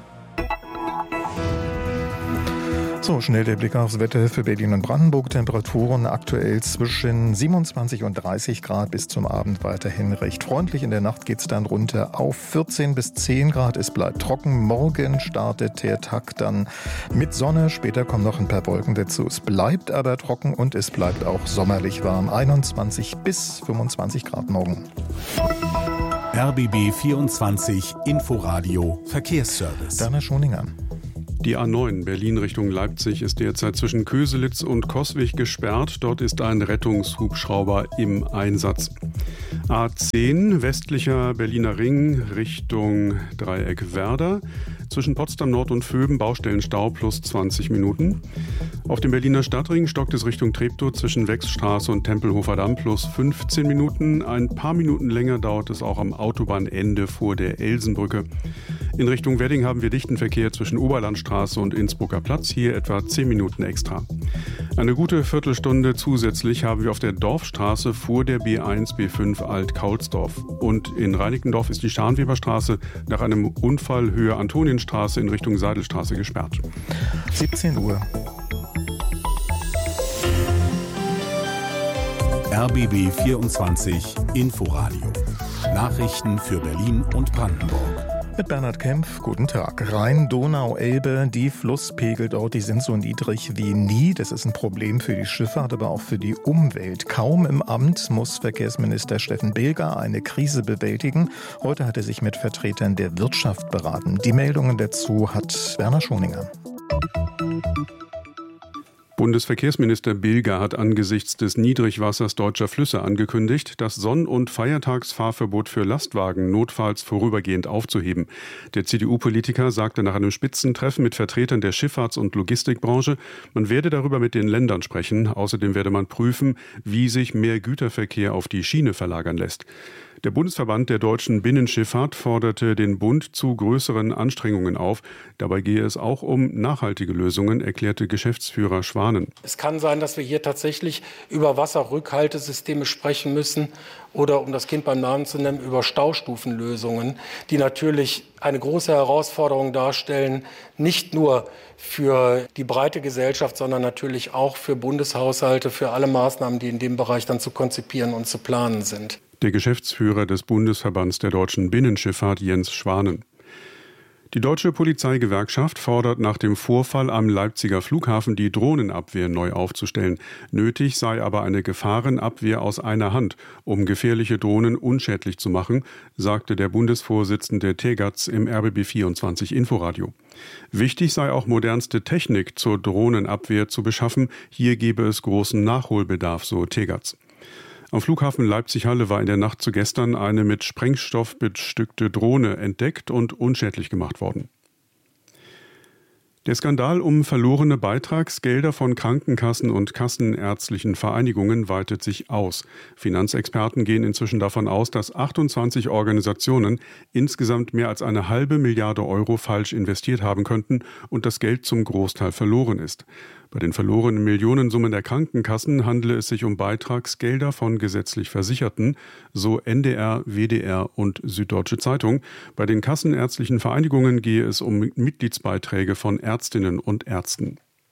So, schnell der Blick aufs Wetter für Berlin und Brandenburg. Temperaturen aktuell zwischen siebenundzwanzig und dreißig Grad, bis zum Abend weiterhin recht freundlich. In der Nacht geht es dann runter auf vierzehn bis zehn Grad. Es bleibt trocken. Morgen startet der Tag dann mit Sonne. Später kommen noch ein paar Wolken dazu. Es bleibt aber trocken und es bleibt auch sommerlich warm. einundzwanzig bis fünfundzwanzig Grad morgen. R B B vierundzwanzig Inforadio Verkehrsservice. Dana Schoninger. Die A neun Berlin Richtung Leipzig ist derzeit zwischen Köselitz und Coswig gesperrt. Dort ist ein Rettungshubschrauber im Einsatz. A zehn westlicher Berliner Ring Richtung Dreieck Werder. Zwischen Potsdam Nord und Vöben Baustellenstau plus zwanzig Minuten. Auf dem Berliner Stadtring stockt es Richtung Treptow zwischen Wechsstraße und Tempelhofer Damm plus fünfzehn Minuten. Ein paar Minuten länger dauert es auch am Autobahnende vor der Elsenbrücke. In Richtung Wedding haben wir dichten Verkehr zwischen Oberlandstraße und Innsbrucker Platz, hier etwa zehn Minuten extra. Eine gute Viertelstunde zusätzlich haben wir auf der Dorfstraße vor der B eins B fünf Alt-Kaulsdorf. Und in Reinickendorf ist die Scharnweberstraße nach einem Unfall Höhe Antonienstraße in Richtung Seidelstraße gesperrt. siebzehn Uhr. R B B vierundzwanzig Inforadio. Nachrichten für Berlin und Brandenburg. Mit Bernhard Kempf, guten Tag. Rhein, Donau, Elbe, die Flusspegel dort, die sind so niedrig wie nie. Das ist ein Problem für die Schifffahrt, aber auch für die Umwelt. Kaum im Amt muss Verkehrsminister Steffen Bilger eine Krise bewältigen. Heute hat er sich mit Vertretern der Wirtschaft beraten. Die Meldungen dazu hat Werner Schoninger. Bundesverkehrsminister Bilger hat angesichts des Niedrigwassers deutscher Flüsse angekündigt, das Sonn- und Feiertagsfahrverbot für Lastwagen notfalls vorübergehend aufzuheben. Der C D U-Politiker sagte nach einem Spitzentreffen mit Vertretern der Schifffahrts- und Logistikbranche, man werde darüber mit den Ländern sprechen. Außerdem werde man prüfen, wie sich mehr Güterverkehr auf die Schiene verlagern lässt. Der Bundesverband der deutschen Binnenschifffahrt forderte den Bund zu größeren Anstrengungen auf. Dabei gehe es auch um nachhaltige Lösungen, erklärte Geschäftsführer Schwanen. Es kann sein, dass wir hier tatsächlich über Wasserrückhaltesysteme sprechen müssen oder, um das Kind beim Namen zu nennen, über Staustufenlösungen, die natürlich eine große Herausforderung darstellen, nicht nur für die breite Gesellschaft, sondern natürlich auch für Bundeshaushalte, für alle Maßnahmen, die in dem Bereich dann zu konzipieren und zu planen sind. Der Geschäftsführer des Bundesverbands der deutschen Binnenschifffahrt Jens Schwanen. Die Deutsche Polizeigewerkschaft fordert nach dem Vorfall am Leipziger Flughafen die Drohnenabwehr neu aufzustellen. Nötig sei aber eine Gefahrenabwehr aus einer Hand, um gefährliche Drohnen unschädlich zu machen, sagte der Bundesvorsitzende Tegatz im R B B vierundzwanzig Inforadio. Wichtig sei auch modernste Technik zur Drohnenabwehr zu beschaffen. Hier gebe es großen Nachholbedarf, so Tegatz. Am Flughafen Leipzig-Halle war in der Nacht zu gestern eine mit Sprengstoff bestückte Drohne entdeckt und unschädlich gemacht worden. Der Skandal um verlorene Beitragsgelder von Krankenkassen und kassenärztlichen Vereinigungen weitet sich aus. Finanzexperten gehen inzwischen davon aus, dass achtundzwanzig Organisationen insgesamt mehr als eine halbe Milliarde Euro falsch investiert haben könnten und das Geld zum Großteil verloren ist. Bei den verlorenen Millionensummen der Krankenkassen handele es sich um Beitragsgelder von gesetzlich Versicherten, so N D R, W D R und Süddeutsche Zeitung. Bei den kassenärztlichen Vereinigungen gehe es um Mitgliedsbeiträge von Ärztinnen und Ärzten.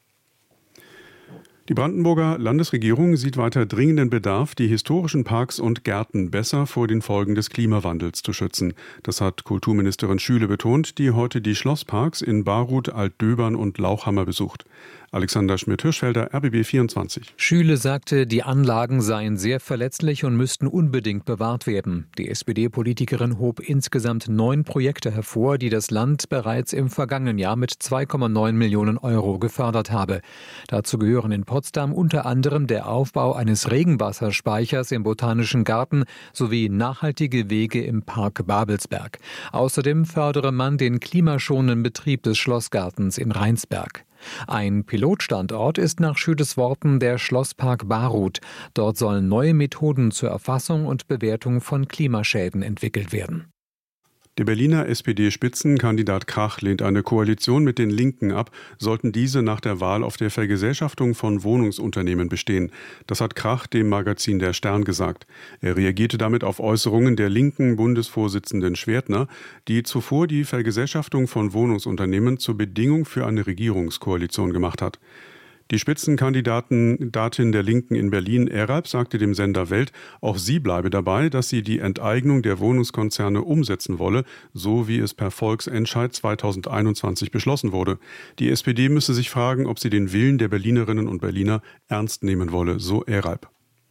Die Brandenburger Landesregierung sieht weiter dringenden Bedarf, die historischen Parks und Gärten besser vor den Folgen des Klimawandels zu schützen. Das hat Kulturministerin Schüle betont, die heute die Schlossparks in Baruth, Altdöbern und Lauchhammer besucht. Alexander Schmidt-Hirschfelder, R B B vierundzwanzig. Schüle sagte, die Anlagen seien sehr verletzlich und müssten unbedingt bewahrt werden. Die S P D-Politikerin hob insgesamt neun Projekte hervor, die das Land bereits im vergangenen Jahr mit zwei Komma neun Millionen Euro gefördert habe. Dazu gehören in Potsdam unter anderem der Aufbau eines Regenwasserspeichers im Botanischen Garten sowie nachhaltige Wege im Park Babelsberg. Außerdem fördere man den klimaschonenden Betrieb des Schlossgartens in Rheinsberg. Ein Pilotstandort ist nach Schüdes Worten der Schlosspark Baruth. Dort sollen neue Methoden zur Erfassung und Bewertung von Klimaschäden entwickelt werden. Der Berliner S P D-Spitzenkandidat Krach lehnt eine Koalition mit den Linken ab, sollten diese nach der Wahl auf der Vergesellschaftung von Wohnungsunternehmen bestehen. Das hat Krach dem Magazin Der Stern gesagt. Er reagierte damit auf Äußerungen der linken Bundesvorsitzenden Schwertner, die zuvor die Vergesellschaftung von Wohnungsunternehmen zur Bedingung für eine Regierungskoalition gemacht hat. Die Spitzenkandidatin der Linken in Berlin, Eralb, sagte dem Sender Welt, auch sie bleibe dabei, dass sie die Enteignung der Wohnungskonzerne umsetzen wolle, so wie es per Volksentscheid zweitausendeinundzwanzig beschlossen wurde. Die S P D müsse sich fragen, ob sie den Willen der Berlinerinnen und Berliner ernst nehmen wolle, so Eralb.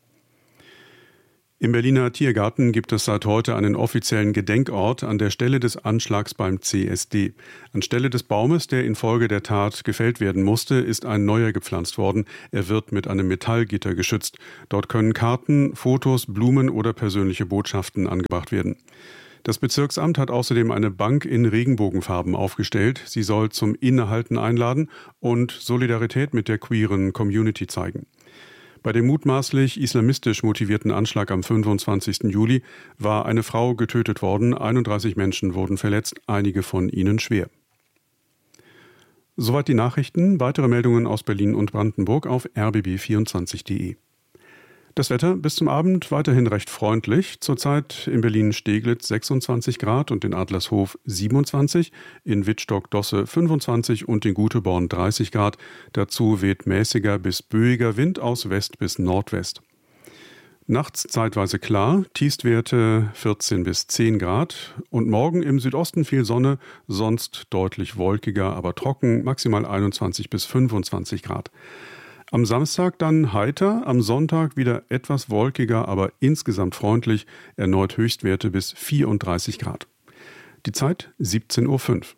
Im Berliner Tiergarten gibt es seit heute einen offiziellen Gedenkort an der Stelle des Anschlags beim C S D. Anstelle des Baumes, der infolge der Tat gefällt werden musste, ist ein neuer gepflanzt worden. Er wird mit einem Metallgitter geschützt. Dort können Karten, Fotos, Blumen oder persönliche Botschaften angebracht werden. Das Bezirksamt hat außerdem eine Bank in Regenbogenfarben aufgestellt. Sie soll zum Innehalten einladen und Solidarität mit der queeren Community zeigen. Bei dem mutmaßlich islamistisch motivierten Anschlag am fünfundzwanzigsten Juli war eine Frau getötet worden, einunddreißig Menschen wurden verletzt, einige von ihnen schwer. Soweit die Nachrichten, weitere Meldungen aus Berlin und Brandenburg auf r b b vierundzwanzig punkt d e. Das Wetter bis zum Abend weiterhin recht freundlich. Zurzeit in Berlin-Steglitz sechsundzwanzig Grad und in Adlershof siebenundzwanzig, in Wittstock-Dosse fünfundzwanzig und in Guteborn dreißig Grad. Dazu weht mäßiger bis böiger Wind aus West bis Nordwest. Nachts zeitweise klar, Tiefstwerte vierzehn bis zehn Grad und morgen im Südosten viel Sonne, sonst deutlich wolkiger, aber trocken, maximal einundzwanzig bis fünfundzwanzig Grad. Am Samstag dann heiter, am Sonntag wieder etwas wolkiger, aber insgesamt freundlich, erneut Höchstwerte bis vierunddreißig Grad. Die Zeit siebzehn Uhr fünf.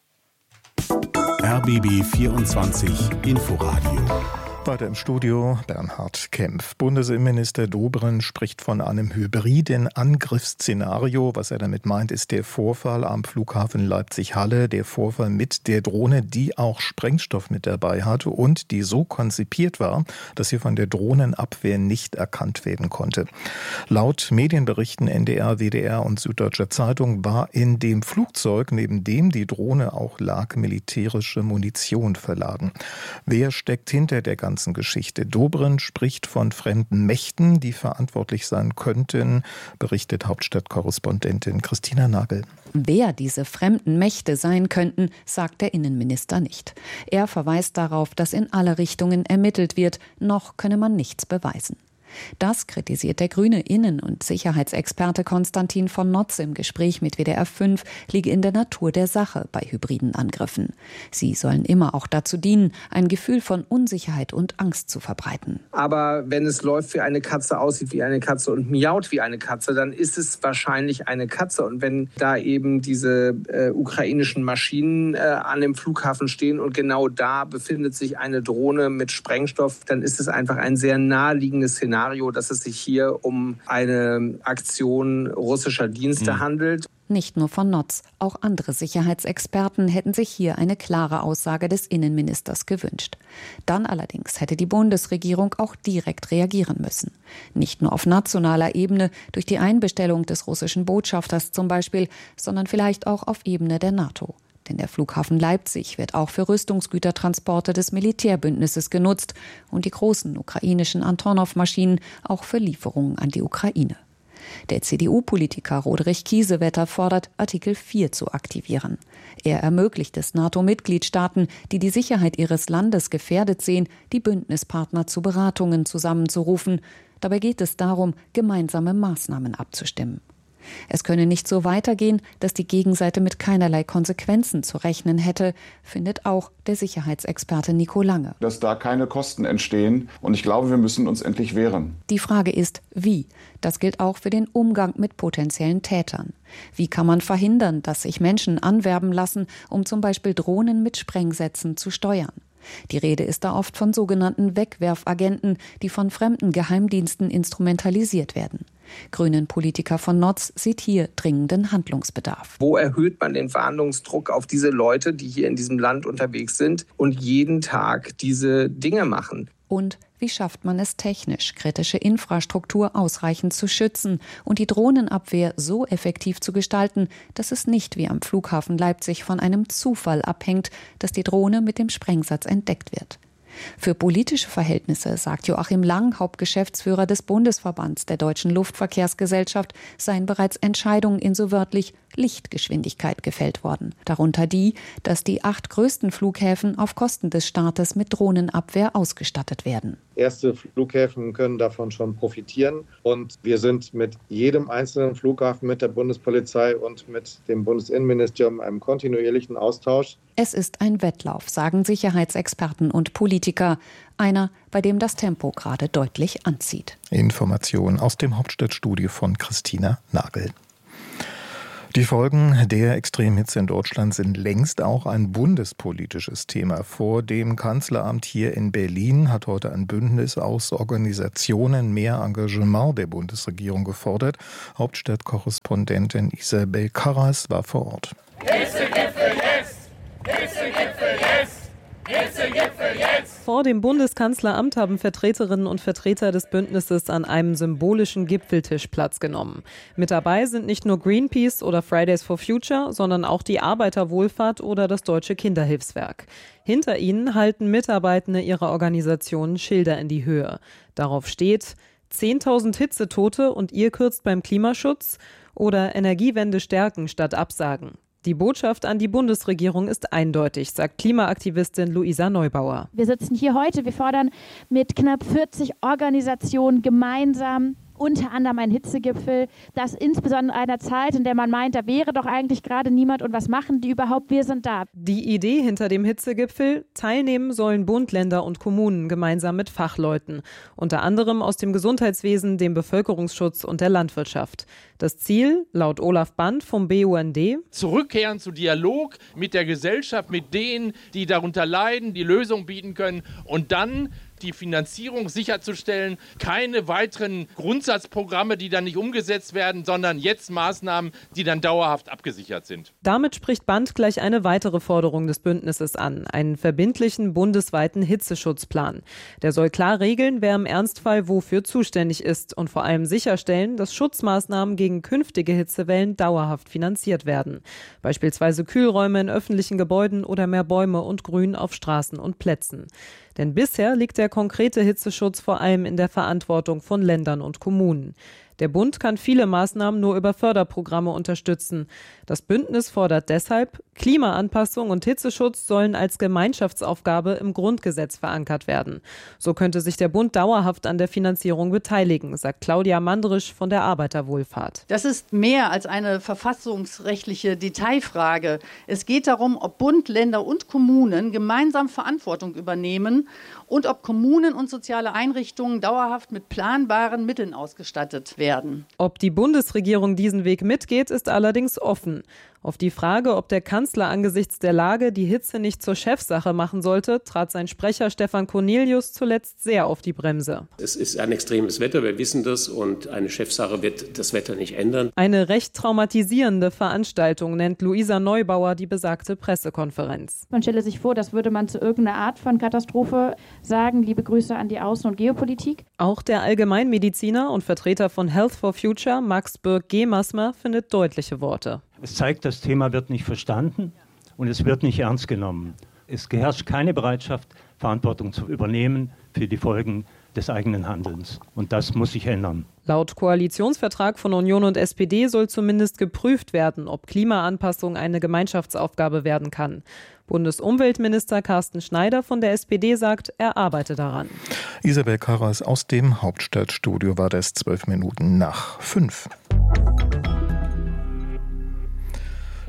R B B vierundzwanzig Inforadio. Weiter im Studio Bernhard Kempf. Bundesinnenminister Dobrindt spricht von einem hybriden Angriffsszenario. Was er damit meint, ist der Vorfall am Flughafen Leipzig-Halle, der Vorfall mit der Drohne, die auch Sprengstoff mit dabei hatte und die so konzipiert war, dass sie von der Drohnenabwehr nicht erkannt werden konnte. Laut Medienberichten N D R, W D R und Süddeutscher Zeitung war in dem Flugzeug, neben dem die Drohne auch lag, militärische Munition verladen. Wer steckt hinter der ganzen Geschichte? Dobrindt spricht von fremden Mächten, die verantwortlich sein könnten, berichtet Hauptstadtkorrespondentin Christina Nagel. Wer diese fremden Mächte sein könnten, sagt der Innenminister nicht. Er verweist darauf, dass in alle Richtungen ermittelt wird, noch könne man nichts beweisen. Das kritisiert der grüne Innen- und Sicherheitsexperte Konstantin von Notz im Gespräch mit W D R fünf, liege in der Natur der Sache bei hybriden Angriffen. Sie sollen immer auch dazu dienen, ein Gefühl von Unsicherheit und Angst zu verbreiten. Aber wenn es läuft wie eine Katze, aussieht wie eine Katze und miaut wie eine Katze, dann ist es wahrscheinlich eine Katze. Und wenn da eben diese äh, ukrainischen Maschinen äh, an dem Flughafen stehen und genau da befindet sich eine Drohne mit Sprengstoff, dann ist es einfach ein sehr naheliegendes Szenario, dass es sich hier um eine Aktion russischer Dienste mhm. handelt. Nicht nur von Notz, auch andere Sicherheitsexperten hätten sich hier eine klare Aussage des Innenministers gewünscht. Dann allerdings hätte die Bundesregierung auch direkt reagieren müssen. Nicht nur auf nationaler Ebene, durch die Einbestellung des russischen Botschafters zum Beispiel, sondern vielleicht auch auf Ebene der NATO. Denn der Flughafen Leipzig wird auch für Rüstungsgütertransporte des Militärbündnisses genutzt und die großen ukrainischen Antonov-Maschinen auch für Lieferungen an die Ukraine. Der C D U-Politiker Roderich Kiesewetter fordert, Artikel vier zu aktivieren. Er ermöglicht es NATO-Mitgliedstaaten, die die Sicherheit ihres Landes gefährdet sehen, die Bündnispartner zu Beratungen zusammenzurufen. Dabei geht es darum, gemeinsame Maßnahmen abzustimmen. Es könne nicht so weitergehen, dass die Gegenseite mit keinerlei Konsequenzen zu rechnen hätte, findet auch der Sicherheitsexperte Nico Lange. Dass da keine Kosten entstehen und ich glaube, wir müssen uns endlich wehren. Die Frage ist, wie? Das gilt auch für den Umgang mit potenziellen Tätern. Wie kann man verhindern, dass sich Menschen anwerben lassen, um zum Beispiel Drohnen mit Sprengsätzen zu steuern? Die Rede ist da oft von sogenannten Wegwerfagenten, die von fremden Geheimdiensten instrumentalisiert werden. Grünen-Politiker von Notz sieht hier dringenden Handlungsbedarf. Wo erhöht man den Fahndungsdruck auf diese Leute, die hier in diesem Land unterwegs sind und jeden Tag diese Dinge machen? Und wie schafft man es technisch, kritische Infrastruktur ausreichend zu schützen und die Drohnenabwehr so effektiv zu gestalten, dass es nicht wie am Flughafen Leipzig von einem Zufall abhängt, dass die Drohne mit dem Sprengsatz entdeckt wird? Für politische Verhältnisse, sagt Joachim Lang, Hauptgeschäftsführer des Bundesverbands der Deutschen Luftverkehrsgesellschaft, seien bereits Entscheidungen in so wörtlich Lichtgeschwindigkeit gefällt worden. Darunter die, dass die acht größten Flughäfen auf Kosten des Staates mit Drohnenabwehr ausgestattet werden. Erste Flughäfen können davon schon profitieren und wir sind mit jedem einzelnen Flughafen, mit der Bundespolizei und mit dem Bundesinnenministerium in einem kontinuierlichen Austausch. Es ist ein Wettlauf, sagen Sicherheitsexperten und Politiker. Einer, bei dem das Tempo gerade deutlich anzieht. Information aus dem Hauptstadtstudio von Christina Nagel. Die Folgen der Extremhitze in Deutschland sind längst auch ein bundespolitisches Thema. Vor dem Kanzleramt hier in Berlin hat heute ein Bündnis aus Organisationen mehr Engagement der Bundesregierung gefordert. Hauptstadtkorrespondentin Isabel Karras war vor Ort. Hitzegipfel jetzt! Hitzegipfel jetzt! Hitzegipfel jetzt! Vor dem Bundeskanzleramt haben Vertreterinnen und Vertreter des Bündnisses an einem symbolischen Gipfeltisch Platz genommen. Mit dabei sind nicht nur Greenpeace oder Fridays for Future, sondern auch die Arbeiterwohlfahrt oder das Deutsche Kinderhilfswerk. Hinter ihnen halten Mitarbeitende ihrer Organisationen Schilder in die Höhe. Darauf steht: zehntausend Hitzetote und ihr kürzt beim Klimaschutz oder Energiewende stärken statt absagen. Die Botschaft an die Bundesregierung ist eindeutig, sagt Klimaaktivistin Luisa Neubauer. Wir sitzen hier heute, wir fordern mit knapp vierzig Organisationen gemeinsam unter anderem ein Hitzegipfel, das insbesondere in einer Zeit, in der man meint, da wäre doch eigentlich gerade niemand und was machen die überhaupt, wir sind da. Die Idee hinter dem Hitzegipfel: teilnehmen sollen Bund, Länder und Kommunen gemeinsam mit Fachleuten, unter anderem aus dem Gesundheitswesen, dem Bevölkerungsschutz und der Landwirtschaft. Das Ziel, laut Olaf Band vom B U N D: zurückkehren zu Dialog mit der Gesellschaft, mit denen, die darunter leiden, die Lösung bieten können und dann die Finanzierung sicherzustellen, keine weiteren Grundsatzprogramme, die dann nicht umgesetzt werden, sondern jetzt Maßnahmen, die dann dauerhaft abgesichert sind. Damit spricht Band gleich eine weitere Forderung des Bündnisses an, einen verbindlichen bundesweiten Hitzeschutzplan. Der soll klar regeln, wer im Ernstfall wofür zuständig ist und vor allem sicherstellen, dass Schutzmaßnahmen gegen künftige Hitzewellen dauerhaft finanziert werden. Beispielsweise Kühlräume in öffentlichen Gebäuden oder mehr Bäume und Grün auf Straßen und Plätzen. Denn bisher liegt der konkrete Hitzeschutz vor allem in der Verantwortung von Ländern und Kommunen. Der Bund kann viele Maßnahmen nur über Förderprogramme unterstützen. Das Bündnis fordert deshalb, Klimaanpassung und Hitzeschutz sollen als Gemeinschaftsaufgabe im Grundgesetz verankert werden. So könnte sich der Bund dauerhaft an der Finanzierung beteiligen, sagt Claudia Mandrisch von der Arbeiterwohlfahrt. Das ist mehr als eine verfassungsrechtliche Detailfrage. Es geht darum, ob Bund, Länder und Kommunen gemeinsam Verantwortung übernehmen und ob Kommunen und soziale Einrichtungen dauerhaft mit planbaren Mitteln ausgestattet werden. Ob die Bundesregierung diesen Weg mitgeht, ist allerdings offen. Auf die Frage, ob der Kanzler angesichts der Lage die Hitze nicht zur Chefsache machen sollte, trat sein Sprecher Stefan Cornelius zuletzt sehr auf die Bremse. Es ist ein extremes Wetter, wir wissen das, und eine Chefsache wird das Wetter nicht ändern. Eine recht traumatisierende Veranstaltung nennt Luisa Neubauer die besagte Pressekonferenz. Man stelle sich vor, das würde man zu irgendeiner Art von Katastrophe sagen. Liebe Grüße an die Außen- und Geopolitik. Auch der Allgemeinmediziner und Vertreter von Health for Future, Max Birk-Gemasmer, findet deutliche Worte. Es zeigt, das Thema wird nicht verstanden und es wird nicht ernst genommen. Es herrscht keine Bereitschaft, Verantwortung zu übernehmen für die Folgen des eigenen Handelns. Und das muss sich ändern. Laut Koalitionsvertrag von Union und S P D soll zumindest geprüft werden, ob Klimaanpassung eine Gemeinschaftsaufgabe werden kann. Bundesumweltminister Carsten Schneider von der S P D sagt, er arbeite daran. Isabel Karras aus dem Hauptstadtstudio war das zwölf Minuten nach fünf.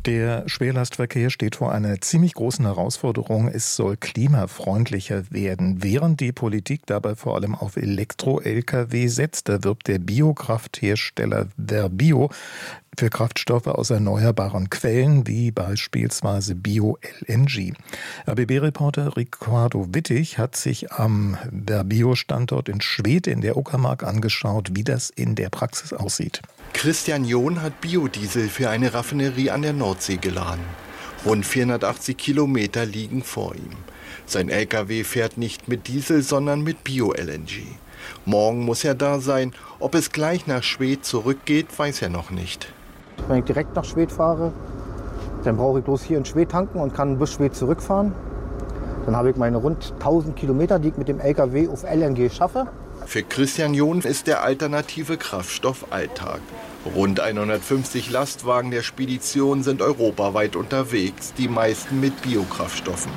Der Schwerlastverkehr steht vor einer ziemlich großen Herausforderung. Es soll klimafreundlicher werden. Während die Politik dabei vor allem auf Elektro-L K W setzt, da wirbt der Biokrafthersteller Verbio für Kraftstoffe aus erneuerbaren Quellen, wie beispielsweise Bio-L N G. R B B-Reporter Ricardo Wittig hat sich am Verbio-Standort in Schwedt in der Uckermark angeschaut, wie das in der Praxis aussieht. Christian John hat Biodiesel für eine Raffinerie an der Nordsee geladen. Rund vierhundertachtzig Kilometer liegen vor ihm. Sein L K W fährt nicht mit Diesel, sondern mit Bio-L N G. Morgen muss er da sein. Ob es gleich nach Schwedt zurückgeht, weiß er noch nicht. Wenn ich direkt nach Schwedt fahre, dann brauche ich bloß hier in Schwedt tanken und kann bis Schwedt zurückfahren. Dann habe ich meine rund tausend Kilometer, die ich mit dem L K W auf L N G schaffe. Für Christian John ist der alternative Kraftstoff Alltag. Rund hundertfünfzig Lastwagen der Spedition sind europaweit unterwegs, die meisten mit Biokraftstoffen.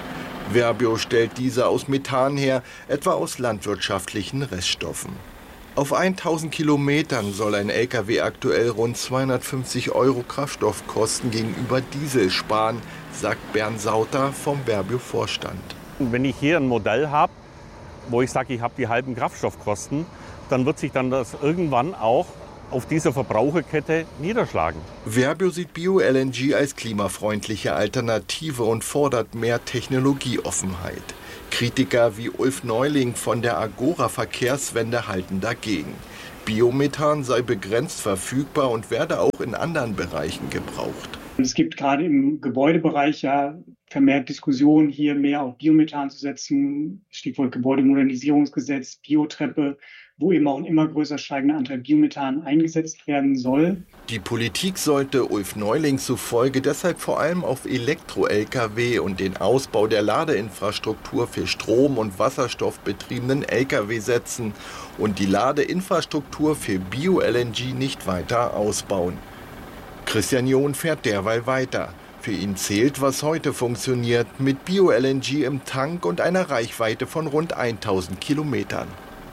Verbio stellt diese aus Methan her, etwa aus landwirtschaftlichen Reststoffen. Auf tausend Kilometern soll ein L K W aktuell rund zweihundertfünfzig Euro Kraftstoffkosten gegenüber Diesel sparen, sagt Bernd Sauter vom Verbio-Vorstand. Wenn ich hier ein Modell habe, wo ich sage, ich habe die halben Kraftstoffkosten, dann wird sich dann das irgendwann auch auf dieser Verbraucherkette niederschlagen. Verbio sieht Bio-L N G als klimafreundliche Alternative und fordert mehr Technologieoffenheit. Kritiker wie Ulf Neuling von der Agora Verkehrswende halten dagegen. Biomethan sei begrenzt verfügbar und werde auch in anderen Bereichen gebraucht. Es gibt gerade im Gebäudebereich ja vermehrt Diskussionen, hier mehr auf Biomethan zu setzen. Stichwort Gebäudemodernisierungsgesetz, Biotreppe, wo eben auch ein immer größer steigender Anteil Biomethan eingesetzt werden soll. Die Politik sollte Ulf Neuling zufolge deshalb vor allem auf Elektro-L K W und den Ausbau der Ladeinfrastruktur für Strom- und Wasserstoffbetriebenen L K W setzen und die Ladeinfrastruktur für Bio-L N G nicht weiter ausbauen. Christian John fährt derweil weiter. Für ihn zählt, was heute funktioniert, mit Bio-L N G im Tank und einer Reichweite von rund tausend Kilometern.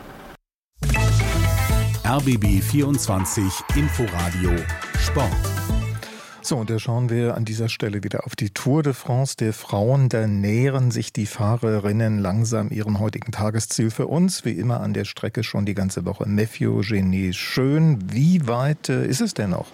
R B B vierundzwanzig Inforadio Sport. So, und da schauen wir an dieser Stelle wieder auf die Tour de France der Frauen. Da nähern sich die Fahrerinnen langsam ihrem heutigen Tagesziel. Für uns, wie immer, an der Strecke schon die ganze Woche Mathieu Genie Schön. Wie weit äh, ist es denn noch?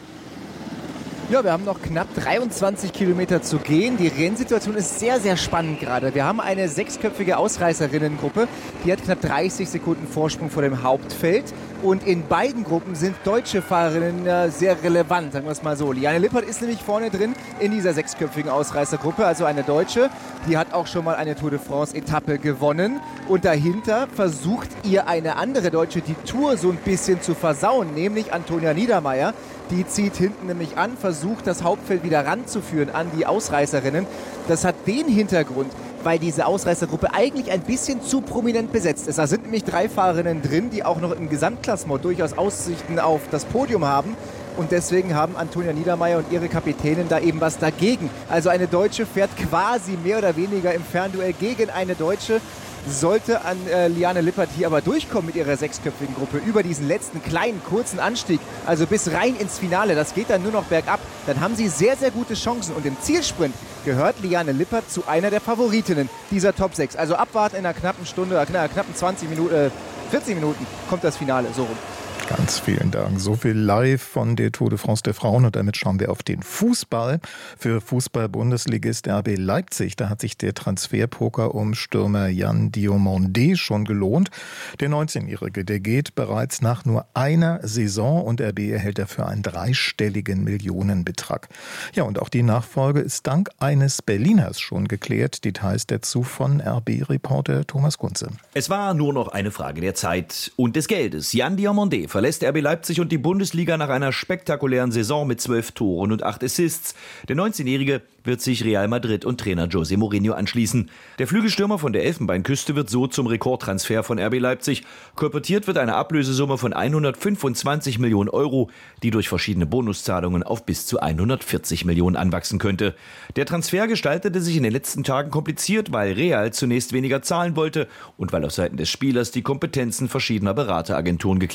Ja, wir haben noch knapp dreiundzwanzig Kilometer zu gehen. Die Rennsituation ist sehr, sehr spannend gerade. Wir haben eine sechsköpfige Ausreißerinnengruppe, die hat knapp dreißig Sekunden Vorsprung vor dem Hauptfeld. Und in beiden Gruppen sind deutsche Fahrerinnen äh, sehr relevant, sagen wir es mal so. Liane Lippert ist nämlich vorne drin in dieser sechsköpfigen Ausreißergruppe, also eine Deutsche. Die hat auch schon mal eine Tour de France-Etappe gewonnen. Und dahinter versucht ihr eine andere Deutsche die Tour so ein bisschen zu versauen, nämlich Antonia Niedermeier. Die zieht hinten nämlich an, versucht das Hauptfeld wieder ranzuführen an die Ausreißerinnen. Das hat den Hintergrund, weil diese Ausreißergruppe eigentlich ein bisschen zu prominent besetzt ist. Da sind nämlich drei Fahrerinnen drin, die auch noch im Gesamtklassement durchaus Aussichten auf das Podium haben. Und deswegen haben Antonia Niedermeier und ihre Kapitänin da eben was dagegen. Also eine Deutsche fährt quasi mehr oder weniger im Fernduell gegen eine Deutsche. Sollte an äh, Liane Lippert hier aber durchkommen mit ihrer sechsköpfigen Gruppe über diesen letzten kleinen, kurzen Anstieg, also bis rein ins Finale, das geht dann nur noch bergab, dann haben sie sehr, sehr gute Chancen. Und im Zielsprint gehört Liane Lippert zu einer der Favoritinnen dieser Top sechs. Also abwarten, in einer knappen Stunde, in einer knappen zwanzig Minuten, äh, vierzig Minuten kommt das Finale, so rum. Ganz vielen Dank. So viel live von der Tour de France der Frauen. Und damit schauen wir auf den Fußball. Für Fußball-Bundesligist R B Leipzig, da hat sich der Transferpoker um Stürmer Yann Diomandé schon gelohnt. Der neunzehnjährige, der geht bereits nach nur einer Saison und R B erhält dafür einen dreistelligen Millionenbetrag. Ja, und auch die Nachfolge ist dank eines Berliners schon geklärt. Details dazu von R B-Reporter Thomas Kunze. Es war nur noch eine Frage der Zeit und des Geldes. Yann Diomandé verlässt R B Leipzig und die Bundesliga nach einer spektakulären Saison mit zwölf Toren und acht Assists. Der neunzehnjährige wird sich Real Madrid und Trainer José Mourinho anschließen. Der Flügelstürmer von der Elfenbeinküste wird so zum Rekordtransfer von R B Leipzig. Kolportiert wird eine Ablösesumme von hundertfünfundzwanzig Millionen Euro, die durch verschiedene Bonuszahlungen auf bis zu hundertvierzig Millionen anwachsen könnte. Der Transfer gestaltete sich in den letzten Tagen kompliziert, weil Real zunächst weniger zahlen wollte und weil auf Seiten des Spielers die Kompetenzen verschiedener Berateragenturen geklärt werden mussten.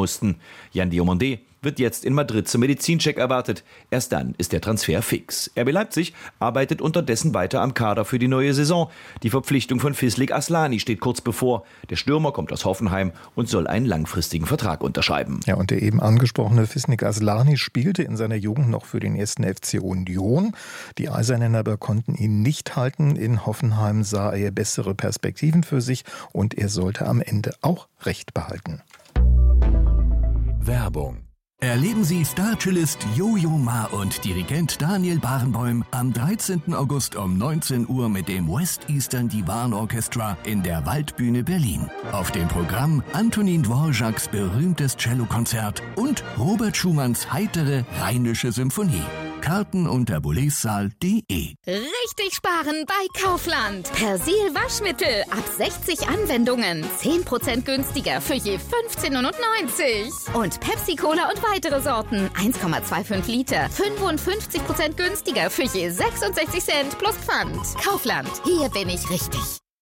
mussten. Jan Diomandé wird jetzt in Madrid zum Medizincheck erwartet. Erst dann ist der Transfer fix. R B Leipzig arbeitet unterdessen weiter am Kader für die neue Saison. Die Verpflichtung von Fislik Aslani steht kurz bevor. Der Stürmer kommt aus Hoffenheim und soll einen langfristigen Vertrag unterschreiben. Ja, und der eben angesprochene Fislik Aslani spielte in seiner Jugend noch für den ersten F C Union. Die Eisernen aber konnten ihn nicht halten. In Hoffenheim sah er bessere Perspektiven für sich und er sollte am Ende auch Recht behalten. Werbung. Erleben Sie Star-Cellist Jojo Ma und Dirigent Daniel Barenboim am dreizehnten August um neunzehn Uhr mit dem West Eastern Divan Orchestra in der Waldbühne Berlin. Auf dem Programm Antonin Dvořáks berühmtes Cellokonzert und Robert Schumanns heitere Rheinische Symphonie. Karten unter boulezsaal punkt de. Richtig sparen bei Kaufland. Persil Waschmittel ab sechzig Anwendungen. zehn Prozent günstiger für je fünfzehn neunundneunzig. Und Pepsi Cola und weitere Sorten. eins Komma fünfundzwanzig Liter. fünfundfünfzig Prozent günstiger für je sechsundsechzig Cent plus Pfand. Kaufland. Hier bin ich richtig.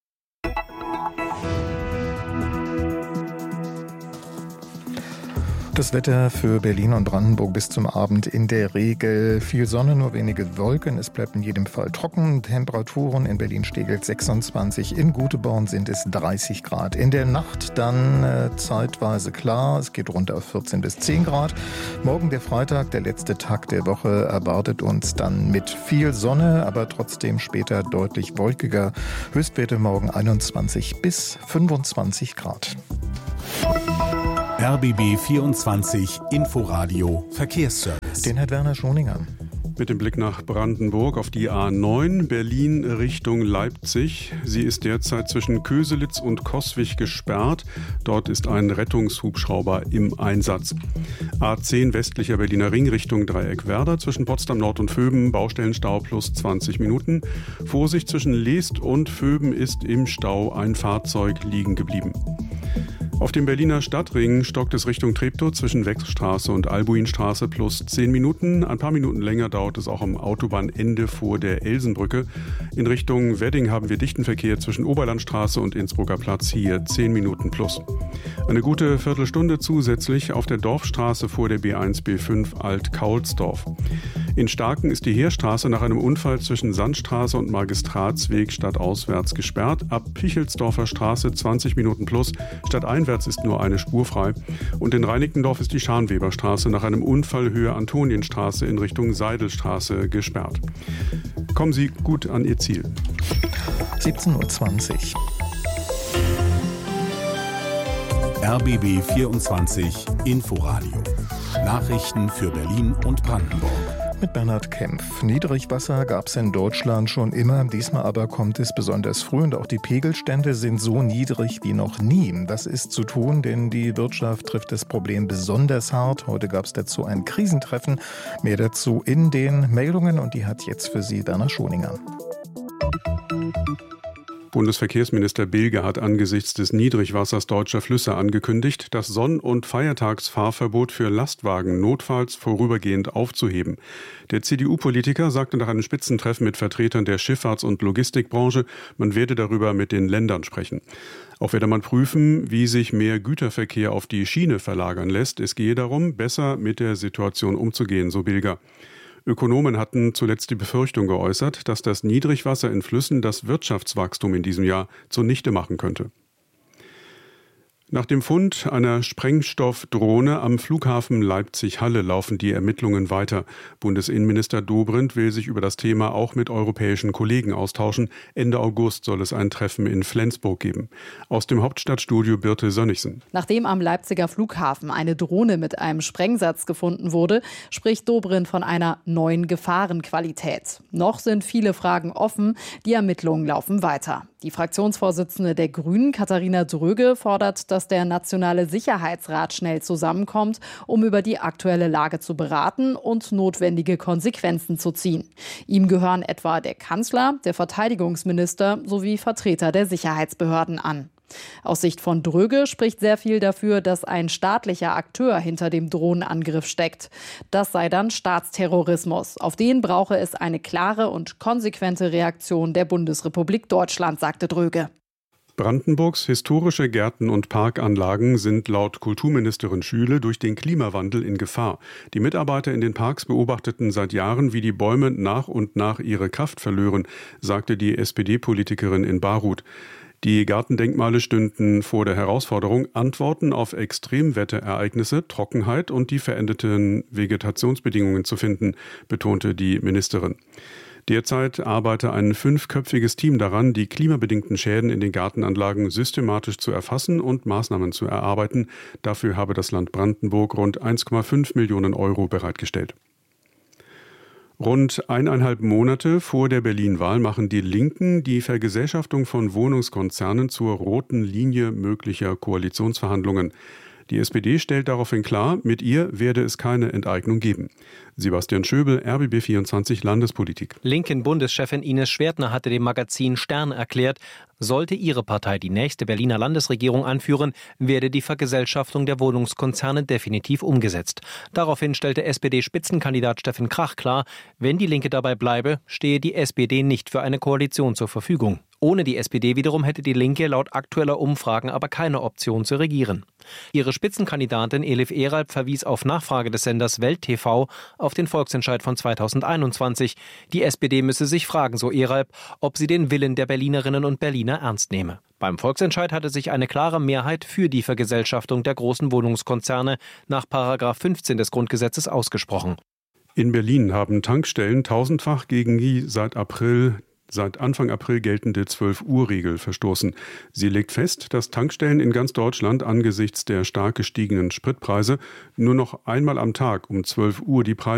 Das Wetter für Berlin und Brandenburg bis zum Abend in der Regel viel Sonne, nur wenige Wolken. Es bleibt in jedem Fall trocken. Temperaturen in Berlin-Steglitz sechsundzwanzig, in Göteborg sind es dreißig Grad. In der Nacht dann äh, zeitweise klar, es geht runter auf vierzehn bis zehn Grad. Morgen der Freitag, der letzte Tag der Woche, erwartet uns dann mit viel Sonne, aber trotzdem später deutlich wolkiger. Höchstwerte morgen einundzwanzig bis fünfundzwanzig Grad. R B B vierundzwanzig Inforadio Verkehrsservice. Den hat Werner Schoninger. Mit dem Blick nach Brandenburg auf die A neun, Berlin Richtung Leipzig. Sie ist derzeit zwischen Köselitz und Coswig gesperrt. Dort ist ein Rettungshubschrauber im Einsatz. A zehn westlicher Berliner Ring Richtung Dreieck-Werder zwischen Potsdam Nord und Vöben. Baustellenstau plus zwanzig Minuten. Vorsicht, zwischen Leest und Vöben ist im Stau ein Fahrzeug liegen geblieben. Auf dem Berliner Stadtring stockt es Richtung Treptow zwischen Wechstraße und Albuinstraße plus zehn Minuten. Ein paar Minuten länger dauert es auch am Autobahnende vor der Elsenbrücke. In Richtung Wedding haben wir dichten Verkehr zwischen Oberlandstraße und Innsbrucker Platz, hier zehn Minuten plus. Eine gute Viertelstunde zusätzlich auf der Dorfstraße vor der B eins B fünf Alt-Kaulsdorf. In Starken ist die Heerstraße nach einem Unfall zwischen Sandstraße und Magistratsweg stadtauswärts gesperrt. Ab Pichelsdorfer Straße zwanzig Minuten plus, stadteinwärts ist nur eine Spur frei. Und in Reinickendorf ist die Scharnweberstraße nach einem Unfall Höhe Antonienstraße in Richtung Seidelstraße gesperrt. Kommen Sie gut an Ihr Ziel. siebzehn Uhr zwanzig. R B B vierundzwanzig Inforadio. Nachrichten für Berlin und Brandenburg. Mit Bernhard Kempf. Niedrigwasser gab es in Deutschland schon immer. Diesmal aber kommt es besonders früh und auch die Pegelstände sind so niedrig wie noch nie. Das ist zu tun, denn die Wirtschaft trifft das Problem besonders hart. Heute gab es dazu ein Krisentreffen. Mehr dazu in den Meldungen und die hat jetzt für Sie Werner Schoninger. Bundesverkehrsminister Bilger hat angesichts des Niedrigwassers deutscher Flüsse angekündigt, das Sonn- und Feiertagsfahrverbot für Lastwagen notfalls vorübergehend aufzuheben. Der C D U-Politiker sagte nach einem Spitzentreffen mit Vertretern der Schifffahrts- und Logistikbranche, man werde darüber mit den Ländern sprechen. Auch werde man prüfen, wie sich mehr Güterverkehr auf die Schiene verlagern lässt. Es gehe darum, besser mit der Situation umzugehen, so Bilger. Ökonomen hatten zuletzt die Befürchtung geäußert, dass das Niedrigwasser in Flüssen das Wirtschaftswachstum in diesem Jahr zunichte machen könnte. Nach dem Fund einer Sprengstoffdrohne am Flughafen Leipzig-Halle laufen die Ermittlungen weiter. Bundesinnenminister Dobrindt will sich über das Thema auch mit europäischen Kollegen austauschen. Ende August soll es ein Treffen in Flensburg geben. Aus dem Hauptstadtstudio Birte Sönnigsen. Nachdem am Leipziger Flughafen eine Drohne mit einem Sprengsatz gefunden wurde, spricht Dobrindt von einer neuen Gefahrenqualität. Noch sind viele Fragen offen, die Ermittlungen laufen weiter. Die Fraktionsvorsitzende der Grünen, Katharina Dröge, fordert, dass der Nationale Sicherheitsrat schnell zusammenkommt, um über die aktuelle Lage zu beraten und notwendige Konsequenzen zu ziehen. Ihm gehören etwa der Kanzler, der Verteidigungsminister sowie Vertreter der Sicherheitsbehörden an. Aus Sicht von Dröge spricht sehr viel dafür, dass ein staatlicher Akteur hinter dem Drohnenangriff steckt. Das sei dann Staatsterrorismus. Auf den brauche es eine klare und konsequente Reaktion der Bundesrepublik Deutschland, sagte Dröge. Brandenburgs historische Gärten und Parkanlagen sind laut Kulturministerin Schüle durch den Klimawandel in Gefahr. Die Mitarbeiter in den Parks beobachteten seit Jahren, wie die Bäume nach und nach ihre Kraft verlören, sagte die S P D-Politikerin in Baruth. Die Gartendenkmale stünden vor der Herausforderung, Antworten auf Extremwetterereignisse, Trockenheit und die veränderten Vegetationsbedingungen zu finden, betonte die Ministerin. Derzeit arbeite ein fünfköpfiges Team daran, die klimabedingten Schäden in den Gartenanlagen systematisch zu erfassen und Maßnahmen zu erarbeiten. Dafür habe das Land Brandenburg rund eins Komma fünf Millionen Euro bereitgestellt. Rund eineinhalb Monate vor der Berlin-Wahl machen die Linken die Vergesellschaftung von Wohnungskonzernen zur roten Linie möglicher Koalitionsverhandlungen. Die S P D stellt daraufhin klar, mit ihr werde es keine Enteignung geben. Sebastian Schöbel, R B B vierundzwanzig Landespolitik. Linken-Bundeschefin Ines Schwertner hatte dem Magazin Stern erklärt, sollte ihre Partei die nächste Berliner Landesregierung anführen, werde die Vergesellschaftung der Wohnungskonzerne definitiv umgesetzt. Daraufhin stellte S P D-Spitzenkandidat Steffen Krach klar, wenn die Linke dabei bleibe, stehe die S P D nicht für eine Koalition zur Verfügung. Ohne die S P D wiederum hätte die Linke laut aktueller Umfragen aber keine Option zu regieren. Ihre Spitzenkandidatin Elif Eralp verwies auf Nachfrage des Senders Welt T V auf den Volksentscheid von zweitausendeinundzwanzig. Die S P D müsse sich fragen, so Eralp, ob sie den Willen der Berlinerinnen und Berliner ernst nehme. Beim Volksentscheid hatte sich eine klare Mehrheit für die Vergesellschaftung der großen Wohnungskonzerne nach Paragraph fünfzehn des Grundgesetzes ausgesprochen. In Berlin haben Tankstellen tausendfach gegen die seit April Seit Anfang April geltende zwölf-Uhr-Regel verstoßen. Sie legt fest, dass Tankstellen in ganz Deutschland angesichts der stark gestiegenen Spritpreise nur noch einmal am Tag um zwölf Uhr die Preise